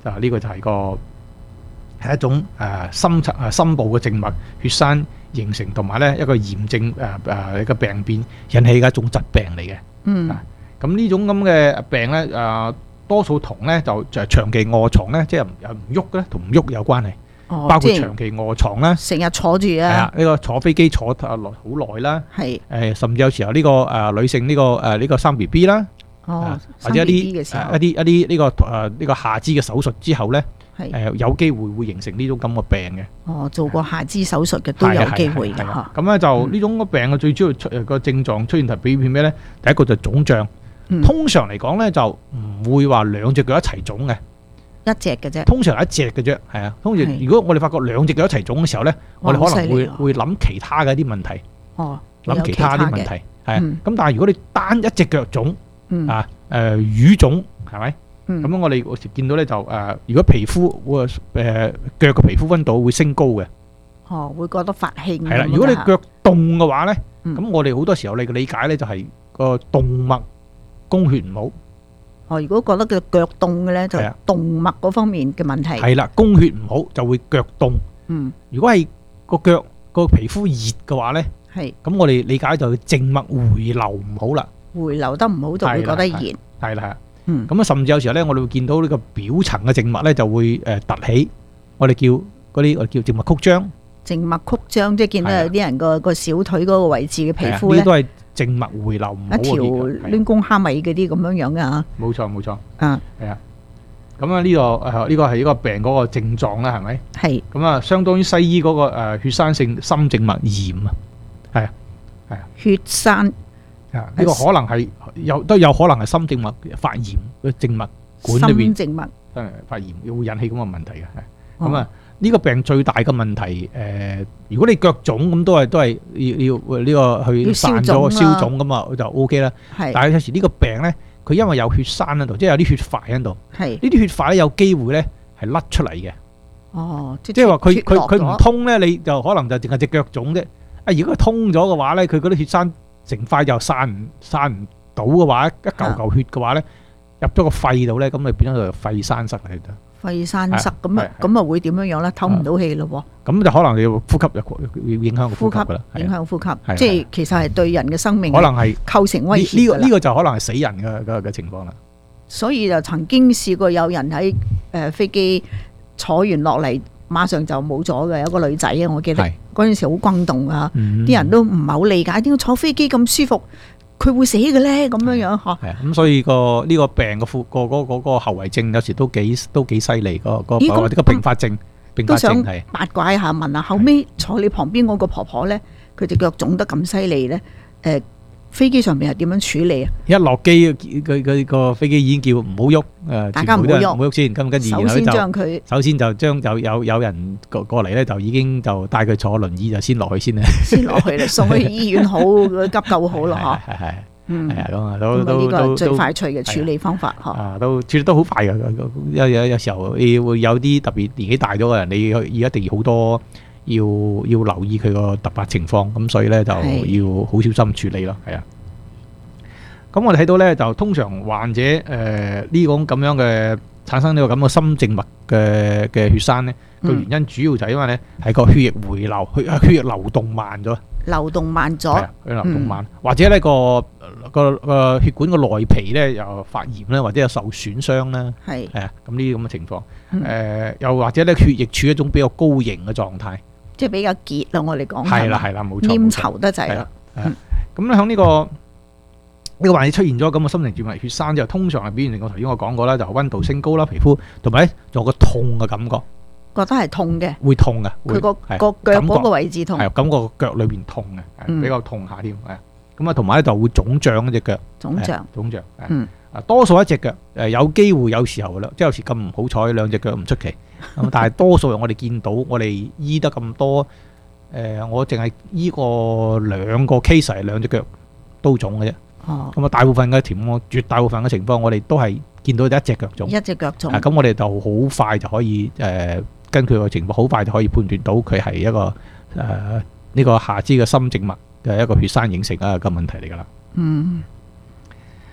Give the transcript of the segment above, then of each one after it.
呢個就係係一種深部嘅靜脈血栓形成，同埋咧一個炎症一個病變引起嘅一種疾病嚟嘅。咁呢種咁嘅病咧多數同咧就係長期臥床咧，即係唔喐咧，同唔喐有關係。包括長期臥床啦， 成日坐住啊， 係啊，呢個坐飛機坐好耐啦， 係甚至有時候呢個女性呢個生 B B 啦，或者一啲呢個下肢嘅手術之後咧，有機會形成呢種咁嘅病嘅。 做過下肢手術嘅都有機會嘅。 咁咧就呢種個病嘅最主要個症狀出現係表現咩咧？第一個就腫脹，通常嚟講咧就唔會話兩隻腳一齊腫嘅。 一隻嘅啫， 通常一隻嘅啫，係啊。通常如果我哋發覺兩隻腳一齊腫嘅時候咧，我哋可能會諗其他嘅一啲問題，諗其他啲問題，係啊。咁但係如果你單一隻腳腫瘀腫，係咪？咁我哋有時見到咧就如果皮膚腳嘅皮膚溫度會升高嘅， 會覺得發興。 係啦，如果你腳凍嘅話咧，咁我哋好多時候你嘅理解咧就係個動脈供血唔好。如果覺得佢腳凍嘅咧，就動脈嗰方面嘅問題。係啦，供血唔好就會腳凍。如果係個腳個皮膚熱嘅話咧，咁我哋理解就靜脈回流唔好啦。回流得唔好就會覺得熱。係啦，咁甚至有時候咧，我哋會見到呢個表層嘅靜脈咧就會凸起，我哋叫靜脈曲張。靜脈曲張即係見到有啲人個小腿嗰個位置嘅皮膚咧，呢都係靜脈回流唔好，一條攣公蝦米嗰啲咁樣嘅嚇。冇錯。係啊。咁啊呢個係一個病嗰個症狀啦，係咪？係。咁啊，相當於西醫嗰個血栓性心靜脈炎啊。係啊。血栓。呢個可能係都有可能係心靜脈發炎嘅靜脈管裏邊。心靜脈發炎會引起咁嘅問題嘅。咁啊。呢個病最大嘅問題，如果你腳腫咁都係要呢個去散咗消腫咁啊，就 O K 啦。但係有時呢個病咧，佢因為有血栓喺度，即係有啲血塊喺度。呢啲血塊咧有機會咧係甩出嚟嘅。即係話佢唔通咧，你就可能就淨係隻腳腫啫。如果佢通咗嘅話咧，佢嗰啲血栓成塊又散唔到嘅話，一嚿血嘅話咧，入咗個肺度咧，咁咪變咗個肺栓塞喺度。肺栓塞咁啊會點樣樣咧？唞唔到氣咯喎！咁就可能你呼吸會影響呼吸噶啦，影響呼吸，即係其實係對人嘅生命可能係構成威脅㗎啦。呢個就可能係死人嘅情況啦。所以就曾經試過有人喺飛機坐完落嚟，馬上就冇咗嘅，有個女仔啊，我記得嗰陣時好轟動啊，啲人都唔係好理解點解坐飛機咁舒服，佢會死嘅咧，咁樣樣嗬。係啊，咁所以呢個病個後遺症有時都幾犀利，或者個併發症都想八卦一下問下，後尾坐你旁邊嗰個婆婆咧，佢隻腳腫得咁犀利咧，飛機上面係點樣處理啊？一落機佢個飛機已經叫唔好喐，大家唔好喐先，跟住然後首先就將有人過嚟咧，就已經就帶佢坐輪椅就先落去先啦，先落去啦，送去醫院好，急救好咯嗬。係啊，咁啊都呢個係最快脆嘅處理方法嗬。都處理得好快嘅，有時候會有啲特別年紀大咗嘅人，你要一定要好多。要留意佢個突發情況，咁所以咧就要好小心處理咯，係啊。咁我哋睇到咧，就通常患者呢種咁樣嘅產生呢個咁嘅心靜脈嘅血栓咧，個原因主要就係因為咧係個血液回流，血液流動慢咗，流動慢咗，流動慢，或者呢個血管個內皮咧又發炎咧，或者有受損傷啦，係啊，咁呢啲咁嘅情況，又或者咧血液處於一種比較高凝嘅狀態。即係比較結啦，我哋講係啦，冇錯，黏稠得滯啦。咁咧喺呢個患者出現咗咁嘅心靜靜脈血栓之後，通常係表現我頭先我講過啦，就溫度升高啦，皮膚同埋咧仲有個痛嘅感覺，覺得係痛嘅，會痛嘅，佢個腳嗰個位置痛，係感覺個腳裏邊痛嘅，比較痛下添，係咁啊，同埋咧就會腫脹一隻腳，腫脹，多數一隻腳有機會有時候啦，即係有時咁唔好彩兩隻腳唔出奇，咁但係多數我哋見到我哋醫得咁多，我淨係醫過2個 case 係兩隻腳都腫嘅啫。咁啊，大部分嘅情況，絕大部分嘅情況，我哋都係見到一隻腳腫，一隻腳腫。咁我哋就好快就可以根據個情況，好快就可以判斷到佢係一個呢個下肢嘅心靜脈嘅一個血栓形成嘅問題嚟㗎啦。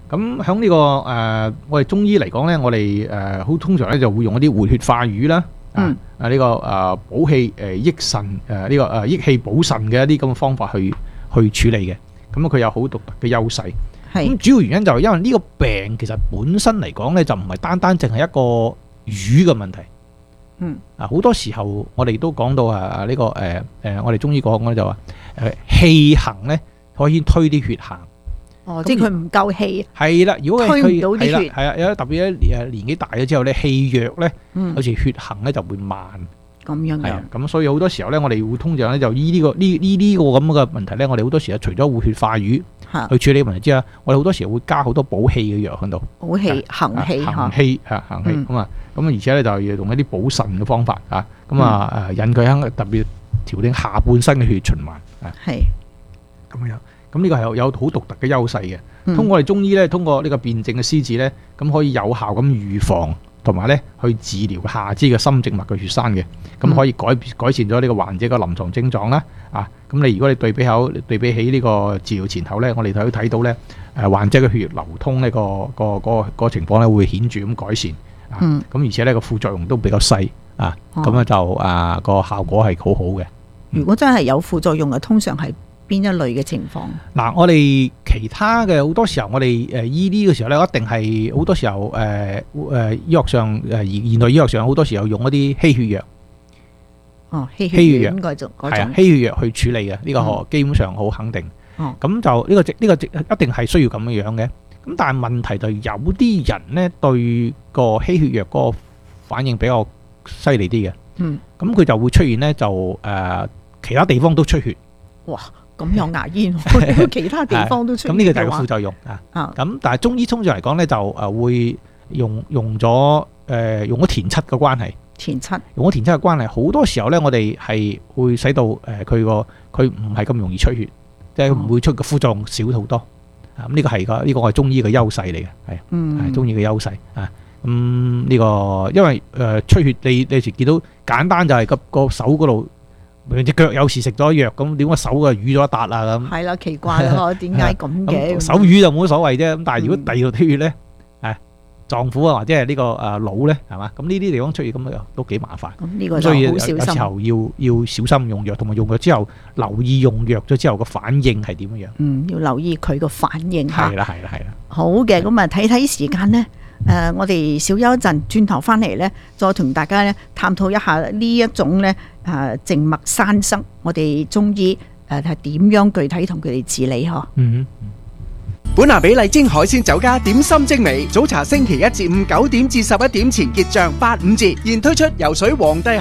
咁響呢個我哋中醫嚟講咧，我哋好通常咧就會用一啲活血化瘀啦，呢個補氣益腎呢個益氣補腎嘅一啲咁嘅方法去處理嘅。咁佢有好獨特嘅優勢。咁主要原因就係因為呢個病其實本身嚟講咧，就唔係單單淨係一個瘀嘅問題。好多時候我哋都講到呢個我哋中醫講咧就話氣行咧可以推啲血行。 即係佢唔夠氣。係啦，如果推唔到啲血， 係啊，有特別咧年紀大咗之後咧，氣弱咧，有時血行咧就會慢。 咁樣嘅。 咁所以好多時候咧，我哋會通常咧就呢個咁嘅問題咧，我哋好多時候除咗活血化瘀去處理問題之外，我哋好多時候會加好多補氣嘅藥喺度。 補氣行氣行氣咁啊，咁而且咧就要用一啲補腎嘅方法啊，咁啊引佢特別調整下半身嘅血循環。 係咁樣。咁呢個係有好獨特嘅優勢嘅。通過我哋中醫咧，通過呢個辨證嘅施治咧，咁可以有效咁預防同埋咧去治療下肢嘅心靜脈嘅血栓嘅。咁可以改善咗呢個患者嘅臨床症狀啦。咁如果你對比起呢個治療前後咧，我哋可以睇到咧，患者嘅血液流通呢個情況咧會顯著咁改善。咁而且咧個副作用都比較細咁就個效果係好好嘅。 如果真係有副作用嘅，通常係邊一類嘅情況？ 我哋其他嘅好多時候，我哋醫呢個時候咧，一定係好多時候醫學上現代醫學上好多時候用一啲稀血藥。 稀血藥嗰種稀血藥去處理嘅，呢個基本上好肯定。咁就呢個一定係需要咁樣樣嘅。咁但係問題就有啲人咧對個稀血藥嗰個反應比較犀利啲嘅。咁佢就會出現咧就其他地方都出血。 哇！咁有牙煙，其他地方都出現。 咁呢個就係個副作用咁但係中醫通常嚟講咧就會用咗田七嘅關係。用咗田七嘅關係，好多時候咧我哋係會使到佢唔係咁容易出血，即係唔會出個副作用少好多。呢個係呢個係中醫嘅優勢嚟嘅，係中醫嘅優勢呢個因為出血你有時見到簡單就係個手嗰度。隻腳有時食咗藥咁，點解手啊瘀咗一笪啊咁？ 係啦，奇怪咯，點解咁嘅？ 手瘀就冇乜所謂啫，咁但係如果第二度出血咧，臟腑或者係呢個腦咧，係嘛？咁呢啲地方出血咁都幾麻煩。咁呢個就好小心。有時候要小心用藥，同埋用藥之後留意用藥咗之後個反應係點樣？ 要留意佢個反應嚇。 係啦。 好嘅，咁啊睇時間咧。我哋小休一陣，轉頭翻嚟咧，再同大家咧探討一下呢一種咧靜脈栓塞，我哋中醫係點樣具體同佢哋治理嗬？ 本拿比麗晶海鮮酒家點心精美，早茶星期一至五9點至11點前結賬85折，現推出游水皇帝蟹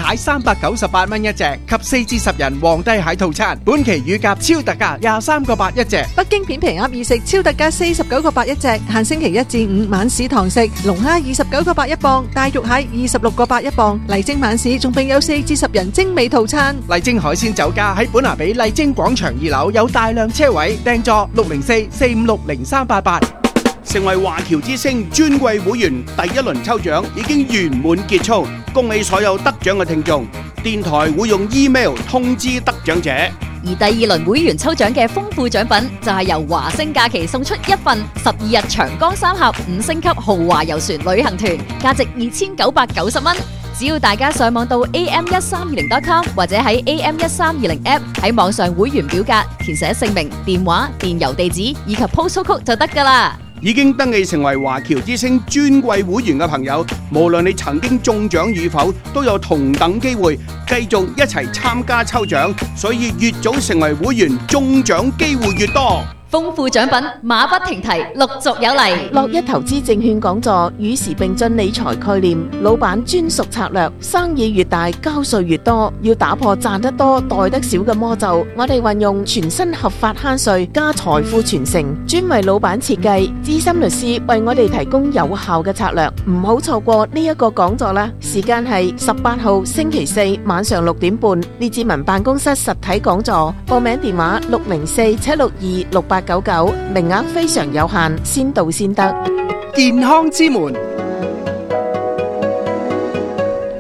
398蚊一隻及4至10人皇帝蟹套餐，本期乳鴿超特價23個8一隻， 北京片皮鴨易食超特價49個8一隻，限星期一至五晚市堂食，龍蝦29個8一磅，大肉蟹26個8一磅，麗晶晚市仲並有4至10人精美套餐。 麗晶海鮮酒家喺本拿比麗晶廣場2樓有大量車位，訂座604-456-0388。 成為華僑之星尊貴會員第一輪抽獎已經圓滿結束，恭喜所有得獎嘅聽眾。電台會用 email 通知得獎者。 而第二輪會員抽獎嘅豐富獎品就係由華星假期送出一份12日長江三峽5星級豪華遊船旅行團，價值2990蚊。只要大家上網到 am1320.com 或者喺 am1320 app 喺網上會員表格填寫姓名、電話、電郵地址以及 postal code 就得㗎喇。 已經登記成為華僑之星尊貴會員嘅朋友，無論你曾經中獎與否，都有同等機會繼續一齊參加抽獎，所以越早成為會員，中獎機會越多。 豐富獎品馬不停蹄，陸續有嚟。 樂一投資證券講座，與時並進理財概念，老闆專屬策略，生意越大交稅越多，要打破賺得多袋得少嘅魔咒。我哋運用全新合法慳稅加財富傳承，專為老闆設計，資深律師為我哋提供有效嘅策略，唔好錯過呢一個講座啦！時間係18號星期四晚上6點半，列治文辦公室實體講座，報名電話604-762-6899，名額非常有限，先到先得。 健康之門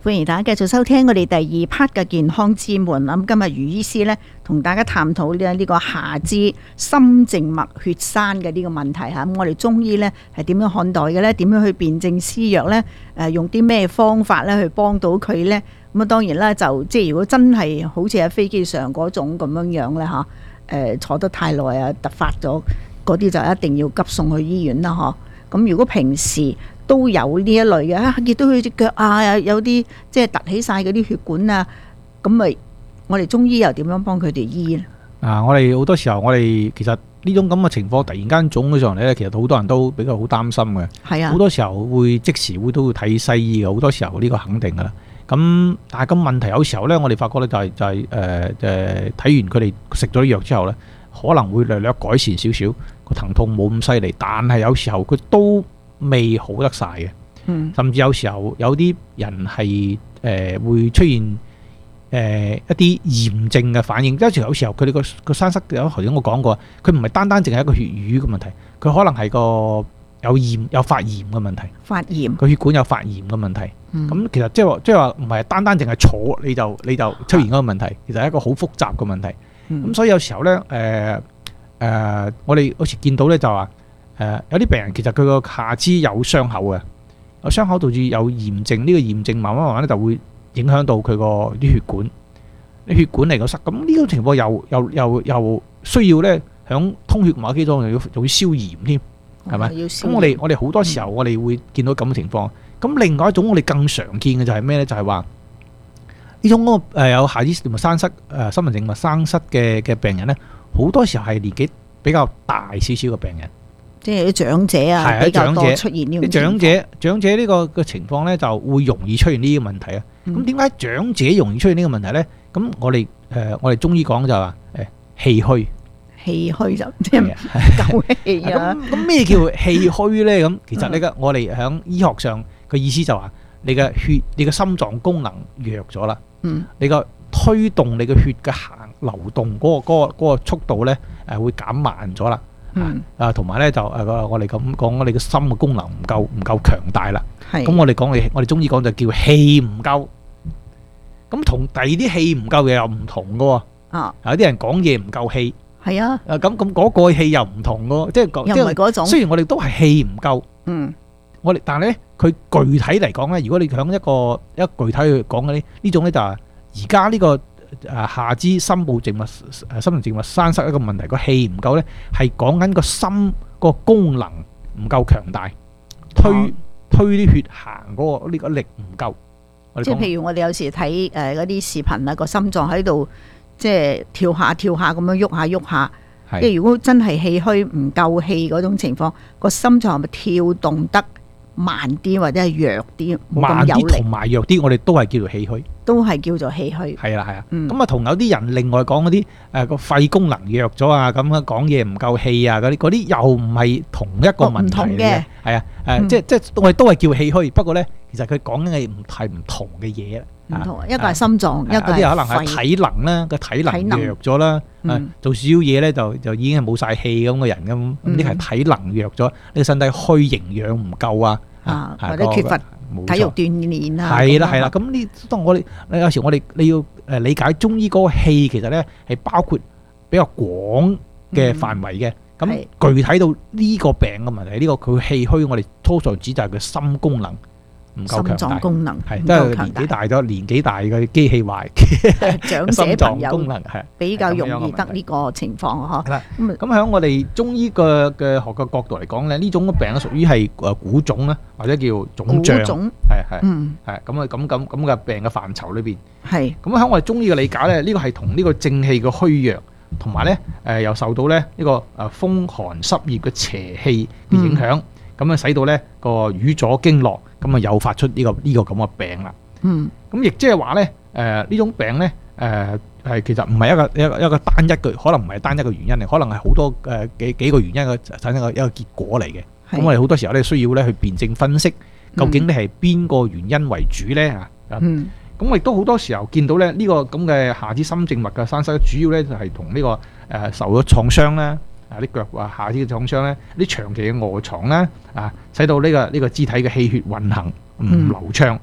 歡迎大家繼續收聽我哋第2 part 嘅健康之門。咁今日余醫師呢，同大家探討呢個下肢深靜脈血栓嘅呢個問題嚇。咁我哋中醫呢係點樣看待嘅呢？點樣去辨證施藥呢？用啲咩方法呢去幫到佢呢？咁啊當然啦，就即係如果真係好似喺飛機上嗰種咁樣咧嚇，坐得太耐啊，突發咗嗰啲就一定要急送去醫院啦嗬。咁如果平時都有呢一類嘅，見到佢隻腳啊，有啲即係凸起晒嗰啲血管啊，咁咪我哋中醫又點樣幫佢哋醫咧？ 我哋好多時候，我哋其實呢種咁嘅情況突然間腫咗上嚟咧，其實好多人都比較好擔心嘅。係啊，好多時候會即時都會睇西醫嘅，好多時候呢個肯定噶啦。咁但係咁問題有時候咧，我哋發覺咧就係睇完佢哋食咗啲藥之後咧，可能會略略改善少少，個疼痛冇咁犀利，但係有時候佢都未好得晒嘅。甚至有時候有啲人係會出現一啲炎症嘅反應，有時候佢哋個栓塞，頭先我講過，佢唔係單單淨係一個血瘀嘅問題，佢可能係個有發炎嘅問題，發炎個血管有發炎嘅問題。咁其實即係話唔係單單淨係坐你就出現嗰個問題，其實係一個好複雜嘅問題。咁所以有時候咧我哋好似見到咧就話有啲病人其實佢個下肢有傷口嘅，有傷口導致有炎症，呢個炎症慢慢咧就會影響到佢個啲血管嚟個塞。咁呢種情況又需要咧響通血脈基礎又要消炎添，係咪？咁我哋好多時候我哋會見到咁嘅情況。咁另外一種我哋更常見嘅就係咩咧？就係話呢種有下肢靜脈栓塞深層靜脈栓塞嘅病人咧，好多時候係年紀比較大少少嘅病人，即係啲長者啊，比較多出現呢種情況。長者呢個情況咧就會容易出現呢個問題啊。咁點解長者容易出現呢個問題咧？咁我哋中醫講就話氣虛。氣虛就即係夠氣啊！咁咩叫氣虛咧？咁其實呢我哋喺醫學上嘅意思就話你嘅心臟功能弱咗啦。你個推動你嘅血嘅流動嗰個速度咧會減慢咗啦。同埋咧就我哋咁講，你嘅心嘅功能唔夠強大啦。咁我哋中醫講就叫氣唔夠。咁同第二啲氣唔夠嘅又唔同噶喎。有啲人講嘢唔夠氣。係啊，咁嗰個氣又唔同咯，即係又唔係嗰種。雖然我哋都係氣唔夠，但係咧佢具體嚟講咧，如果你響一個具體去講嘅呢種咧就係而家呢個下肢深層靜脈栓塞一個問題，個氣唔夠咧係講緊個心個功能唔夠強大，推啲血行嗰個呢個力唔夠。即係譬如我哋有時睇嗰啲視頻啊，個心臟喺度。即係跳下咁樣喐下，即係如果真係氣虛唔夠氣嗰種情況，個心臟係咪跳動得慢啲或者係弱啲，冇咁有力？慢啲同埋弱啲，我哋都係叫做氣虛，都係叫做氣虛。係啊，咁啊同有啲人另外講嗰啲個肺功能弱咗啊，咁樣講嘢唔夠氣啊，嗰啲又唔係同一個問題嘅。係啊，即係我哋都係叫氣虛，不過咧其實佢講緊係唔同嘅嘢。唔同，一個係心臟，一個係肺。有啲可能係體能啦，個體能弱咗啦，做少少嘢咧就已經係冇晒氣咁嘅人咁，呢係體能弱咗，呢個身體虛，營養唔夠啊，或者缺乏體育鍛鍊啊。係啦，咁呢當我哋有時你要理解中醫嗰個氣，其實咧係包括比較廣嘅範圍嘅。咁具體到呢個病嘅問題，呢個佢氣虛，我哋通常指就係佢心功能唔夠強大，心臟功能係都係年紀大咗，年紀大嘅機器壞嘅長者朋友功能係比較容易得呢個情況嗬。咁喺我哋中醫嘅學嘅角度嚟講咧，呢種嘅病咧屬於係古腫啦，或者叫腫脹，係咁嘅病嘅範疇裏邊。係咁喺我哋中醫嘅理解咧，呢個係同呢個正氣嘅虛弱，同埋咧又受到咧呢個風寒濕熱嘅邪氣嘅影響。咁啊，使到咧個瘀阻經絡，咁啊誘發出呢個咁嘅病啦。咁亦即係話咧，呢種病咧，係其實唔係一個單一個，可能唔係單一個原因嚟，可能係好多幾個原因嘅產生一個結果嚟嘅。咁我哋好多時候咧需要咧去辨證分析，究竟咧係邊個原因為主咧嚇。咁我亦都好多時候見到咧呢個咁嘅下肢深靜脈嘅栓塞，主要咧就係同呢個受咗創傷啦。啲腳下肢嘅創傷咧，啲長期嘅臥床咧，使到呢個肢體嘅氣血運行唔流暢啊。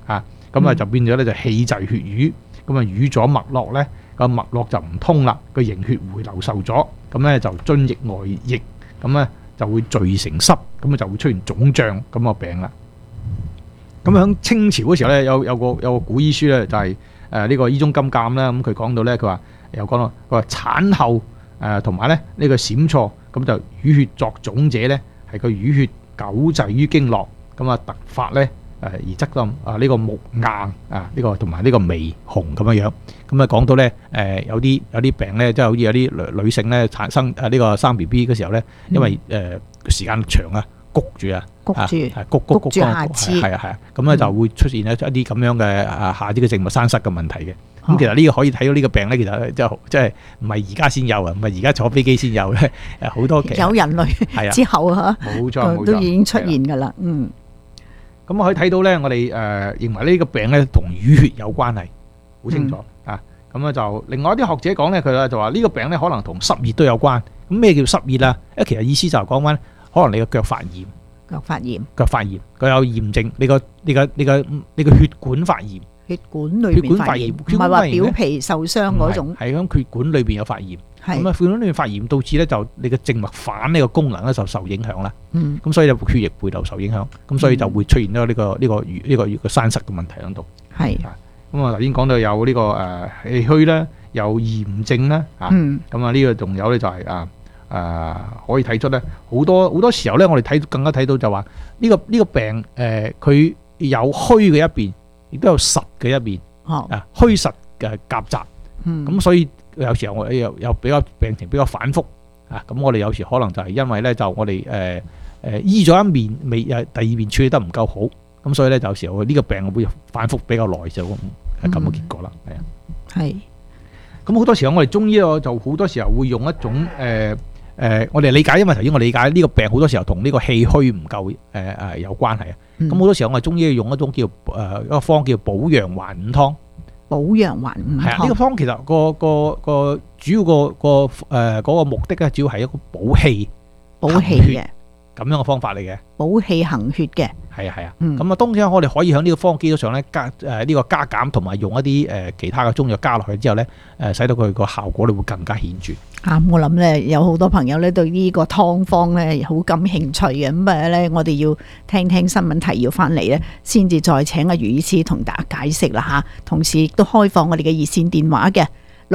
咁啊就變咗咧就氣滯血瘀，咁啊瘀咗脈絡咧，個脈絡就唔通啦，個營血回流受阻，咁咧就津液外溢，咁咧就會聚成濕，咁啊就會出現腫脹咁個病啦。咁喺清朝嗰時候咧，有個古醫書咧，就係呢個醫宗金鑑啦。咁佢講到咧，佢話又講到佢話產後同埋咧呢個閃錯，咁就淤血作腫者咧，係個淤血久滯於經絡，咁啊突發咧而則咁呢個目硬呢個同埋呢個眉紅咁樣樣。咁啊講到咧有啲病咧，即係好似有啲女性咧產生呢個生 BB 嘅時候咧，因為時間長啊。谷住下肢，係啊，咁咧就會出現一啲咁樣嘅下肢嘅靜脈栓塞嘅問題嘅。咁其實呢個可以睇到呢個病咧，其實即係唔係而家先有啊，唔係而家坐飛機先有咧，好多有人類之後冇錯都已經出現㗎啦。 咁可以睇到咧，我哋認為呢個病咧同淤血有關係，好清楚啊。咁咧就另外一啲學者講咧，佢就話呢個病咧可能同濕熱都有關。咁咩叫濕熱啊？其實意思就係講翻。可能你個腳發炎，佢有炎症，你個血管發炎， 血管裏面發炎，唔係話表皮受傷嗰種， 係喺血管裏邊有發炎，咁啊血管裏面發炎導致咧就你嘅靜脈反呢個功能咧就受影響啦，咁所以就血液回流受影響，咁所以就會出現咗呢個栓塞嘅問題喺度。 係， 咁啊頭先講到有呢個氣虛啦，有炎症啦，咁啊呢個仲有咧就係可以睇出咧，好多時候咧，我哋更加睇到就話呢個病佢有虛嘅一邊，亦都有實嘅一邊，虛實嘅夾雜，咁所以有時候我又比較病情比較反覆咁我哋有時可能就係因為咧就我哋醫咗一面第二面處理得唔夠好，咁所以咧就有時候呢個病會反覆比較耐就係咁嘅結果啦，係啊， 係。 咁好多時候我哋中醫就好多時候會用一種我哋理解，因為頭先我理解呢個病好多時候同呢個氣虛唔夠有關係啊。咁好多時候我哋中醫用一種叫一個方叫補陽還五湯。補陽還五湯係啊，呢個方其實個主要嗰個目的咧，主要係一個補氣嘅咁樣嘅方法嚟嘅。補氣行血嘅係啊。咁啊，當然我哋可以喺呢個方基礎上咧加呢個加減，同埋用一啲其他嘅中藥加落去之後咧，使到佢個效果咧會更加顯著。我諗咧有好多朋友咧對呢個湯方咧好感興趣嘅，咁啊咧我哋要聽新聞提要翻嚟咧，先至再請阿余醫師同大家解釋啦吓。同時亦都開放我哋嘅熱線電話嘅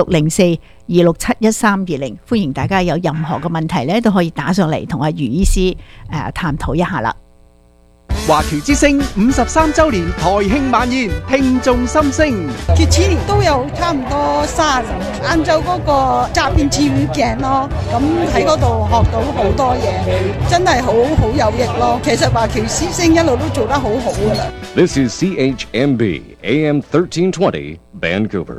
604-267-1320，歡迎大家有任何嘅問題咧都可以打上嚟同阿余醫師探討一下啦。 華僑之聲53周年台慶晚宴，聽眾心聲。 佢次年都有差唔多30人，晏晝嗰個側邊跳鏡咯，咁喺嗰度學到好多嘢，真係好有益咯。其實華僑之聲一路都做得好好噶啦。 This is CHMB AM 1320 Vancouver。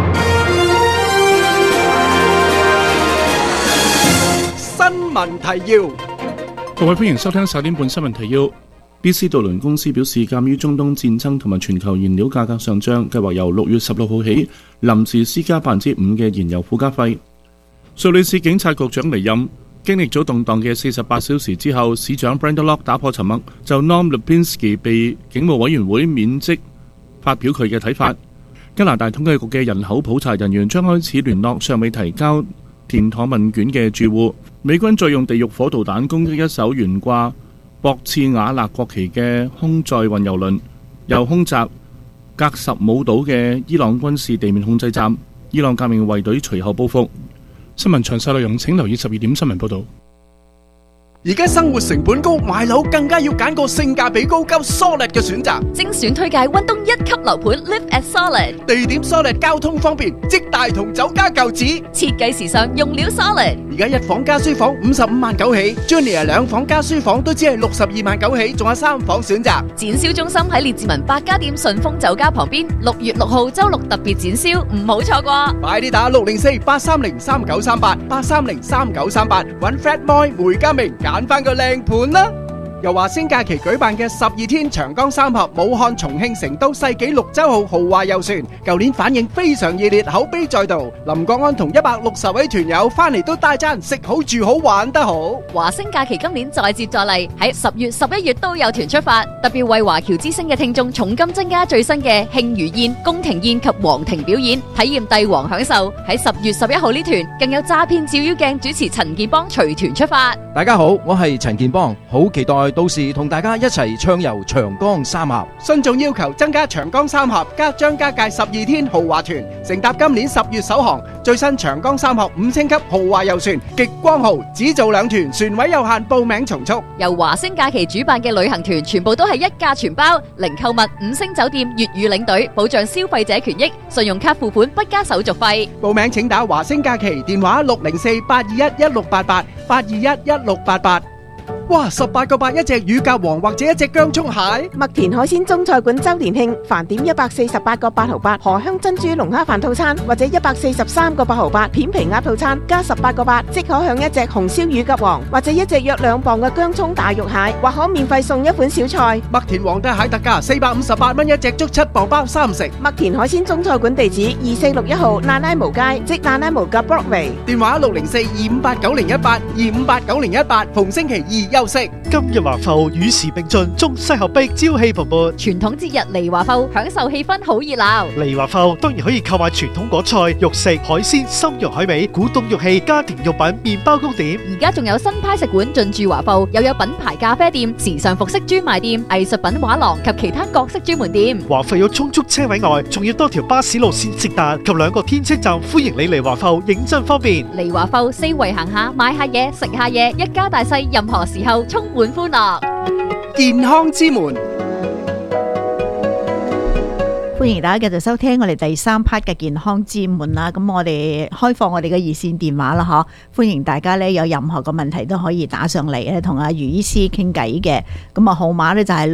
新聞提要， 各位歡迎收聽10點半新聞提要。BC 渡輪公司表示，鑑於中東戰爭同埋全球燃料價格上漲，計劃由6月16號起臨時施加5%嘅燃油附加費。瑞里市警察局長離任，經歷咗動盪嘅48小時之後，市長 Brenda Locke 打破沉默，就 Norm Lipinski 被警務委員會免職發表佢嘅睇法。加拿大統計局嘅人口普查人員將開始聯絡尚未提交填妥問卷嘅住戶。美軍再用地獄火導彈攻擊一艘懸掛博茨瓦納國旗嘅空載運油輪，又空襲格什姆島嘅伊朗軍事地面控制站。伊朗革命衛隊隨後報復。新聞詳細內容請留意12點新聞報導。 而家生活成本高，買樓更加要揀個性價比高、夠 solid 嘅選擇。 精選推介溫東1級樓盤 Live at Solid， 地點 solid， 交通方便，即大同酒家舊址， 設計時尚，用料 solid。 而家1房加書房55萬9起 ，Junior 2房加書房都只係62萬9起，仲有3房選擇。 展銷中心喺列治文百家店順豐酒家旁邊，6月6號周六特別展銷，唔好錯過。 快啲打604-830-3938 830-3938，搵 Fred Moy 梅家明揀翻個靚盤啦！ 由華星假期舉辦嘅12天長江三峽武漢、重慶、成都世紀綠洲號豪華遊船，舊年反應非常熱烈，口碑再度。林國安同160位團友翻嚟都大讚食好住好玩得好。 華星假期今年再接再厲，喺10月、11月都有團出發，特別為華僑之星嘅聽眾重金增加最新嘅慶餘宴、宮廷宴及皇庭表演，體驗帝王享受。喺10月11號呢團更有詐騙照妖鏡主持陳建邦隨團出發。 大家好，我係陳建邦，好期待到時同大家一齊暢遊長江三峽。 信眾要求增加長江三峽加張家界12天豪華團，乘搭今年10月首航最新長江三峽5星級豪華遊船極光號，只做2團，船位有限，報名從速。 由華星假期主辦嘅旅行團全部都係一價全包，零購物、5星酒店、粵語領隊，保障消費者權益，信用卡付款不加手續費。 報名請打華星假期電話604-821-1688 821-1688。哇！18個8一隻乳鴿王或者一隻薑蔥蟹。 麥田海鮮中菜館周年慶，飯點148個8毫8，荷香珍珠龍蝦飯套餐或者143個8毫8，片皮鴨套餐加18個8，即可享一隻紅燒乳鴿王或者一隻約2磅嘅薑蔥大肉蟹，或可免費送一款小菜。 麥田皇帝蟹特價458蚊一隻，足7磅包3食。 麥田海鮮中菜館地址2461號奶奶毛街，即奶奶毛嘅 Broadway。 電話604-258-9018 258-9018，逢星期二休息。 今日華埠與時並進，中西合璧，朝氣蓬勃。 傳統節日嚟華埠，享受氣氛好熱鬧。 嚟華埠當然可以購買傳統果菜、肉食、海鮮、參肉海味、古董玉器、家庭用品、麵包糕點。 而家仲有新派食館進駐華埠，又有品牌咖啡店、時尚服飾專賣店、藝術品畫廊及其他各式專門店。 華埠有充足車位外，仲要多條巴士路線直達及2個天車站，歡迎你嚟華埠，認真方便。 嚟華埠四圍行下，買下嘢，食下嘢，一家大細任何時候充滿歡樂。 健康之門， 歡迎大家繼續收聽我哋第3 part 嘅健康之門啦。咁我哋開放我哋嘅熱線電話啦，歡迎大家咧有任何嘅問題都可以打上嚟咧，同阿余醫師傾偈嘅。咁啊號碼咧就係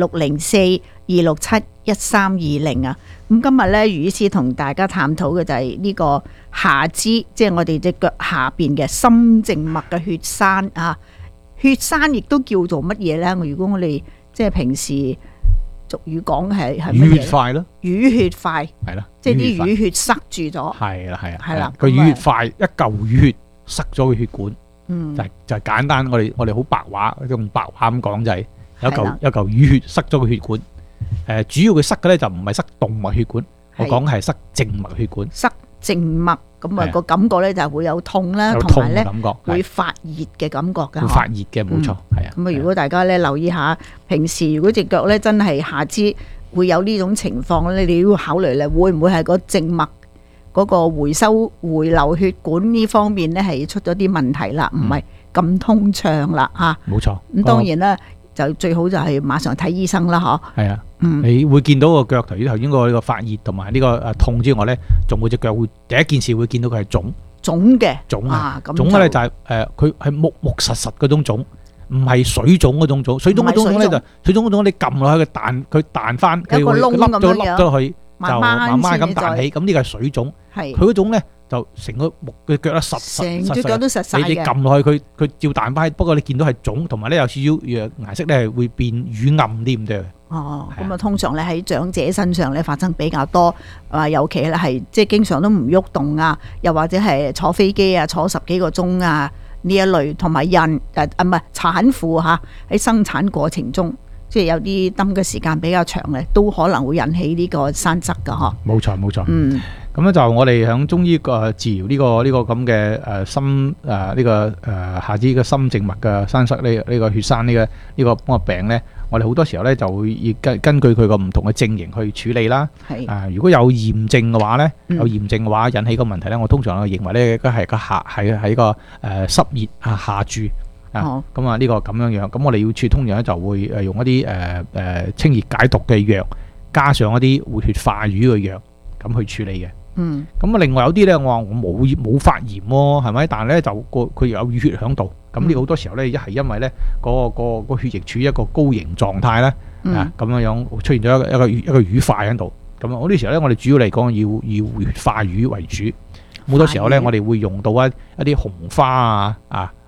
604-267-1320啊。咁今日咧余醫師同大家探討嘅就係呢個下肢，即係我哋隻腳下邊嘅心靜脈嘅血栓啊。血栓亦都叫做乜嘢咧？如果我哋即係平時俗語講係乜嘢？ 淤血塊咯， 淤血塊係啦， 即係啲淤血塞住咗。 係啦， 係啦， 個淤血塊一嚿淤血塞咗個血管，就係簡單。我哋好白話用白話咁講就係有嚿淤血塞咗個血管。主要佢塞嘅咧就唔係塞動脈血管，我講係塞靜脈血管。 塞靜脈咁啊個感覺咧就會有痛啦，同埋咧會發熱嘅感覺㗎。 會發熱嘅冇錯，係啊。 咁啊，如果大家咧留意下，平時如果隻腳咧真係下肢會有呢種情況咧，你都要考慮咧，會唔會係個靜脈嗰個回流血管呢方面咧係出咗啲問題啦，唔係咁通暢啦嚇。 冇錯。 咁當然啦，就最好就係馬上睇醫生啦，嗬。 係啊。你會見到個腳頭先個呢個發熱同埋呢個痛之外咧，仲會隻腳會第一件事會見到佢係腫嘅啊，腫咧就係佢係木實嗰種腫，唔係水腫嗰種腫。水腫嗰種咧就水腫嗰種你撳落去佢彈翻，佢會凹咗去，就慢慢咁彈起。咁呢個係水腫，佢嗰種咧就成個木嘅腳咧實， 成隻腳都實晒嘅。 你撳落去佢照彈翻，不過你見到係腫，同埋咧有少少顏色咧係會變乳暗啲咁啫。 哦，咁啊，通常咧喺長者身上咧發生比較多，尤其咧係即係經常都唔喐動啊，又或者係坐飛機啊，坐10幾個鐘啊呢一類，同埋唔係產婦嚇喺生產過程中，即係有啲蹲嘅時間比較長咧，都可能會引起呢個栓塞㗎嗬。 冇錯。咁咧就我哋響中醫個治療呢個咁嘅心呢個下肢嘅心靜脈嘅栓塞呢個血栓呢個咁嘅病咧。我哋好多時候咧就會要根據佢個唔同嘅症型去處理啦。如果有炎症嘅話咧，引起個問題咧，我通常我認為咧，係個喺個濕熱下注啊。咁啊呢個咁樣，咁我哋要通常咧就會用一啲清熱解毒嘅藥，加上一啲活血化瘀嘅藥咁去處理嘅。咁啊另外有啲咧，我話我冇發炎喎，係咪？但係咧就佢有淤血喺度。咁呢好多時候咧，一係因為咧個血液處於一個高凝狀態咧，咁樣出現咗一個瘀塊喺度。咁啊，好多時候咧，我哋主要嚟講要活血化瘀為主。好多時候咧，我哋會用到一啲紅花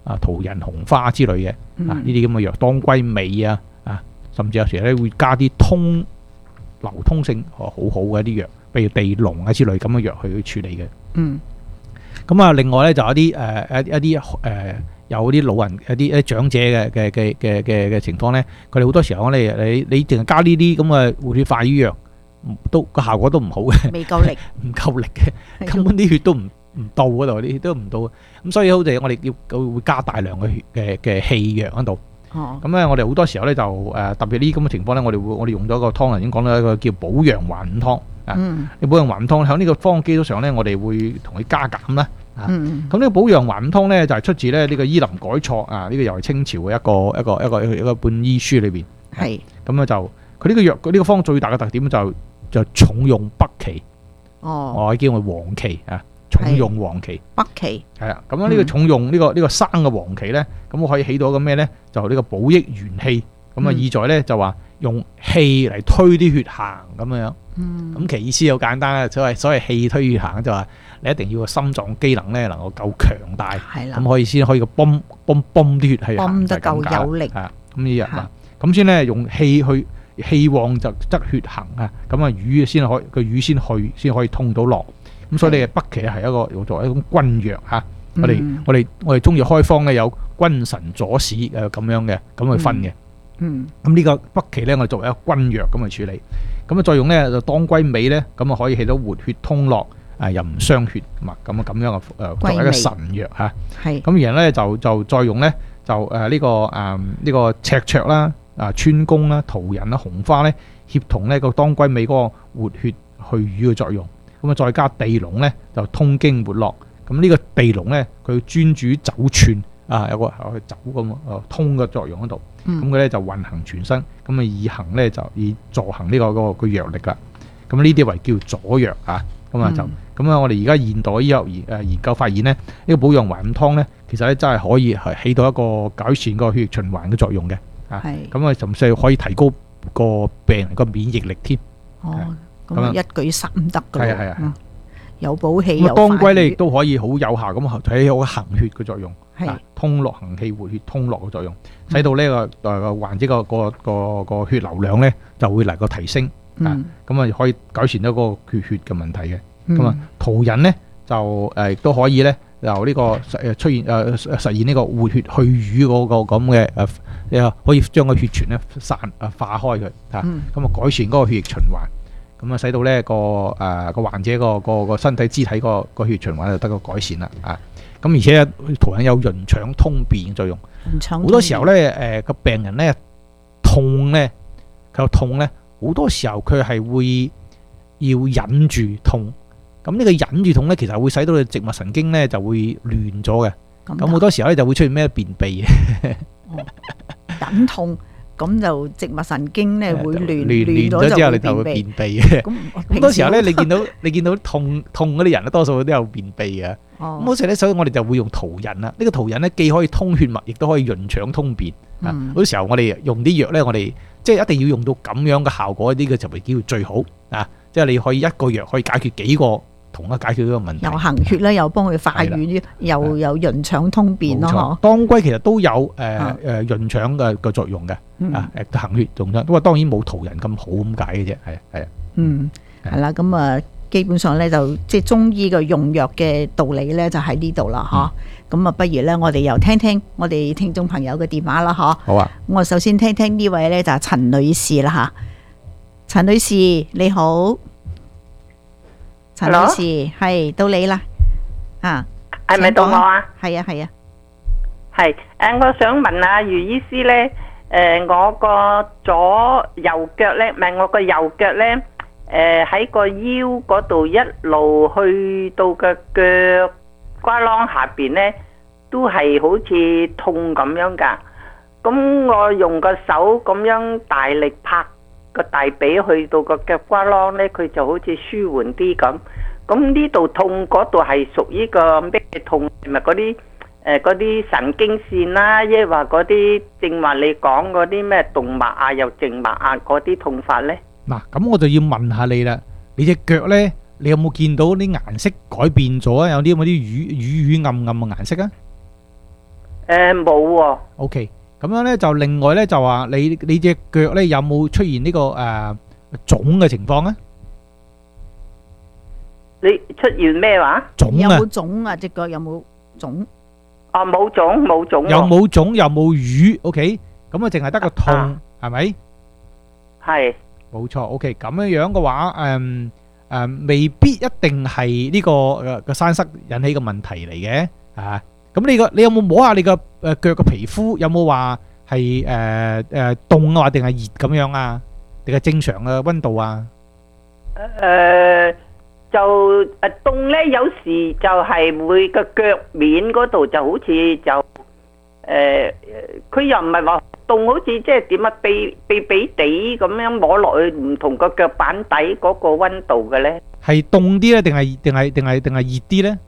桃仁紅花之類嘅呢啲咁嘅藥，當歸尾啊，甚至有時咧會加啲流通性好好嘅一啲藥，譬如地龍啊之類咁嘅藥去處理嘅。咁啊，另外咧就有啲有啲老人、一啲長者嘅情況咧，佢哋好多時候你淨係加呢啲咁嘅活血化瘀藥，都個效果都唔好嘅， 未夠力， 唔夠力嘅，根本啲血都唔到嗰度，啲血都唔到。咁所以好似我哋會加大量嘅血嘅氣藥喺度。咁咧，我哋好多時候咧就特別呢啲咁嘅情況咧，我哋用咗個湯，已經講到一個叫補陽還五湯。你補陽還五湯喺呢個方基礎上咧，我哋會同佢加減啦。咁呢個補陽還五湯咧就係出自咧呢個醫林改錯呢個又係清朝嘅一個本醫書裏邊。係咁咧就佢呢個藥呢個方最大嘅特點就重用北芪。我叫佢黃芪重用黃芪， 北芪係啦。咁樣呢個重用呢個生嘅黃芪咧，咁可以起到一個咩咧？就呢個補益元氣。咁意在咧就話用氣嚟推啲血行咁樣。咁其意思好簡單啦，所謂氣推血行就話你一定要個心臟機能咧能夠夠強大，咁先可以個泵啲血係行得夠有力啊。咁呢樣啊，咁先咧用氣去氣旺就則血行啊。咁啊瘀先可以個瘀先可以通到落。咁所以你嘅北芪係一個作為一種君藥嚇。我哋中藥開方咧有君臣佐使咁樣嘅咁去分嘅。咁呢個北芪咧，我哋作為一個君藥咁去處理。咁啊作用咧就當歸尾咧，咁啊可以起到活血通絡又唔傷血咁樣嘅作為一個神藥嚇。咁然後咧就再用咧就呢個赤芍啦、川芎啦、桃仁啦、紅花咧協同呢個當歸尾嗰個活血去瘀嘅作用。咁啊再加地龍咧就通經活絡。咁呢個地龍咧佢專主走串有個走咁通嘅作用喺度。咁佢咧就運行全身，咁啊以行咧就以助行呢個藥力啦。咁呢啲為叫佐藥啊。咁啊我哋而家現代醫學研究發現咧，呢個補陽還五湯咧，其實咧真係可以係起到一個改善個血液循環嘅作用嘅。咁啊甚至可以提高個病人個免疫力添。 咁一舉三得㗎。係有補氣有當歸咧亦都可以好有效咁睇有行血嘅作用。通絡行氣活血通絡嘅作用，使到呢個患者個血流量咧就會能夠提升。咁啊可以改善一個血嘅問題嘅。咁啊桃仁咧就亦都可以咧由呢個出現實現呢個活血去瘀嗰個咁嘅可以將個血泉咧化開佢咁啊改善嗰個血液循環。咁啊使到咧個患者個身體肢體個血循環就得個改善啦。咁而且桃仁有潤腸通便嘅作用。好多時候咧個病人咧痛咧好多時候佢係會要忍住痛。咁呢個忍住痛咧，其實會使到你植物神經咧就會亂咗嘅。咁好多時候咧就會出現咩便秘嘅。 忍痛咁就植物神經咧會亂咗之後，你就會便秘嘅。好多時候咧，你見到痛嗰啲人咧，多數都有便秘嘅。咁好似咧，所以我哋就會用桃仁啦。呢個桃仁咧，既可以通血脈，亦都可以潤腸通便。好多時候我哋用啲藥咧，我哋即係一定要用到咁樣嘅效果，呢個就係叫最好啊！即係你可以一個藥可以解決幾個同一解決呢個問題。又行血咧，又幫佢化瘀，又有潤腸通便咯。 當歸其實都有潤腸嘅作用嘅。行血仲得，不過當然冇桃仁咁好咁解嘅啫。係係啦，咁啊。基本上咧就即係中醫嘅用藥嘅道理咧就喺呢度啦，咁啊不如咧我哋又聽聽我哋聽眾朋友嘅電話啦， 好啊。 我首先聽聽呢位咧就係陳女士啦嚇。陳女士你好，陳女士係到你啦， 係咪到我啊？ 係啊係啊。 係我想問下余醫師咧，我個左右腳咧，唔係我個右腳咧。喺個腰嗰度一路去到個腳瓜啷下邊呢，都係好似痛咁樣噶。咁我用個手咁樣大力拍個大髀去到個腳瓜啷呢，佢就好似舒緩啲咁。咁呢度痛嗰度係屬於個咩痛？係咪嗰啲神經線啦，抑或嗰啲正話你講嗰啲咩動脈啊、又靜脈啊嗰啲痛法呢？ 嗱，咁我就要問下你啦，你隻腳咧，你有冇見到啲顏色改變咗啊？有啲咁啲瘀暗暗嘅顏色啊？ 冇喎。 OK， 咁樣咧就另外咧就話你隻腳咧有冇出現呢個腫嘅情況啊？ 你出現咩話？ 腫啊？ 有冇腫啊？隻腳有冇腫？ 哦，冇腫冇腫。 又冇腫又冇瘀 ，OK， 咁啊淨係得個痛，係咪？ 係。冇錯 ，OK， 咁樣嘅話，未必一定係呢個山塞引起嘅問題嚟嘅，啊，咁你有冇摸下你個腳嘅皮膚，有冇話係凍啊，定係熱咁樣啊？定係正常嘅溫度啊？ 就凍咧，有時就係會個腳面嗰度就好似就佢又唔係話凍，好似即係點啊，痹地咁樣摸落去唔同個腳板底嗰個溫度嘅咧。係凍啲咧，定係熱啲咧？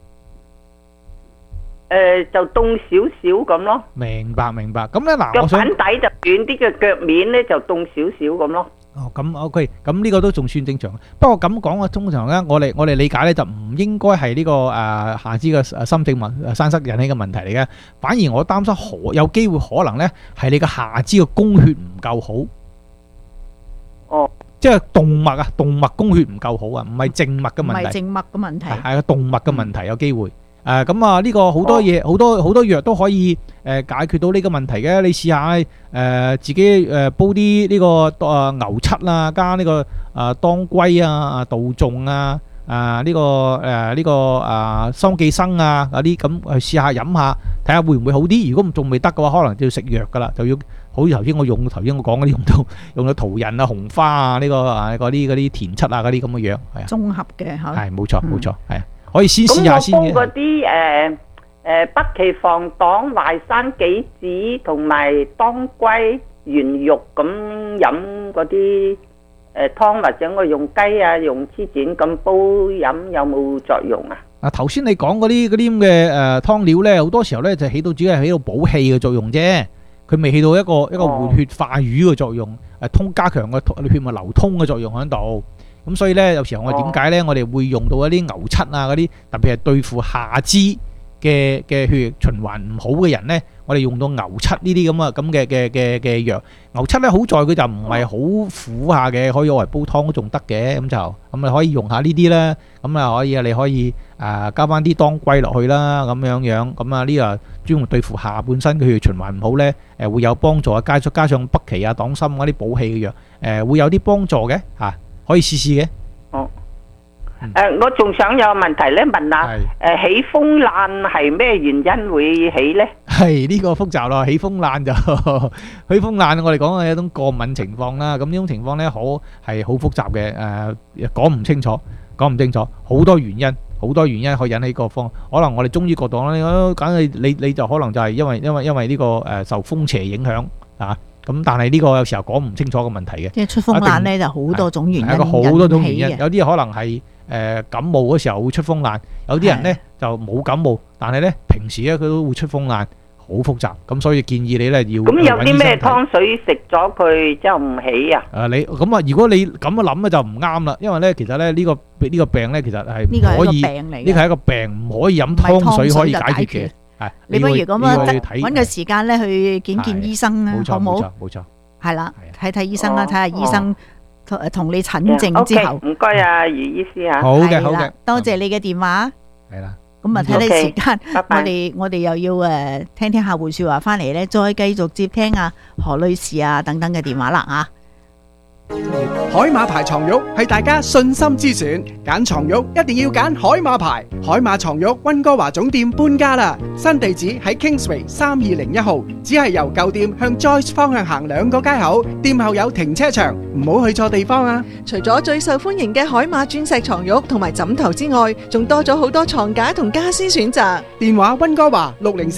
就凍少少咁咯。 明白。咁咧嗱， 腳板底就軟啲嘅，腳面咧就凍少少咁咯。 哦，咁 OK， 咁呢個都仲算正常。不過咁講啊，通常咧，我哋理解咧就唔應該係呢個下肢嘅深靜山塞引起嘅問題嚟嘅。反而我擔心有機會可能咧係你嘅下肢嘅供血唔夠好。 哦， 即係動脈供血唔夠好啊，唔係靜脈嘅問題。 唔係靜脈嘅問題。 係啊，動脈嘅問題有機會。咁啊，呢個好多嘢，好多藥都可以解決到呢個問題嘅。你試下自己煲啲呢個牛膝啦，加呢個當歸啊、杜仲啊、呢個桑寄生啊嗰啲，咁去試下飲下，睇下會唔會好啲。如果仲未得嘅話，可能就要食藥噶啦，就要好似頭先我講嗰啲用到桃仁啊、紅花啊呢個嗰啲田七啊嗰啲咁嘅藥，係啊， 綜合嘅嚇。係冇錯，係啊。可以先試下先嘅。 咁我煲嗰啲北芪防黨、淮山杞子同埋當歸圓肉咁飲嗰啲湯，或者我用雞啊、用黐剪咁煲飲，有冇作用啊？ 頭先你講嗰啲咁嘅湯料咧，好多時候咧就起到主要係起到補氣嘅作用啫，佢未起到一個活血化瘀嘅作用，加強個血脈流通嘅作用喺度。咁所以咧，有時候我哋點解咧，我哋會用到一啲牛膝啊嗰啲，特別係對付下肢嘅血液循環唔好嘅人咧，我哋用到牛膝呢啲咁嘅藥。牛膝咧好在佢就唔係好苦下嘅，可以攞嚟煲湯都仲得嘅，咁你可以用下呢啲啦。咁啊你可以加翻啲當歸落去啦，咁樣咁啊呢個專門對付下半身嘅血液循環唔好咧，會有幫助啊。加上北芪啊、黨參嗰啲補氣嘅藥，會有啲幫助嘅嚇。可以試試嘅。 哦。我仲想有問題咧，問下起風爛係咩原因會起咧？係呢個複雜咯，起風爛就起風爛，我哋講係一種過敏情況啦。咁呢種情況咧，係好複雜嘅，講唔清楚，好多原因可以引起個風。可能我哋中醫角度咧，梗係你就可能就係因為呢個受風邪影響啊。咁但係呢個有時候講唔清楚嘅問題嘅， 即係出風爛咧就好多種原因， 好多種原因。有啲可能係感冒嗰時候會出風爛，有啲人咧就冇感冒，但係咧平時咧佢都會出風爛，好複雜。咁所以建議你咧要咁有啲咩湯水食咗佢就唔起啊？你咁啊？如果你咁樣諗咧就唔啱啦，因為咧其實咧呢個病咧其實係唔可以，呢個係一個病，唔可以飲湯水可以解決嘅。 你不如咁樣揾個時間咧去見醫生啊，好冇？冇錯，係啦，睇醫生啦，睇下醫生同你診症之後。 唔該啊，余醫師啊。 好嘅， 多謝你嘅電話。 係啦， 咁啊睇你時間，我哋又要聽客戶說話翻嚟咧，再繼續接聽啊何女士啊等等嘅電話啦啊。 海馬牌床褥係大家信心之選，揀床褥一定要揀海馬牌。海馬床褥溫哥華總店搬家啦，新地址喺 Kingsway 3201號，只係由舊店向 Joyce 方向行2個街口，店後有停車場，唔好去錯地方啊！ 除咗最受歡迎嘅海馬鑽石床褥同埋枕頭之外，仲多咗好多床架同家私選擇。 電話溫哥華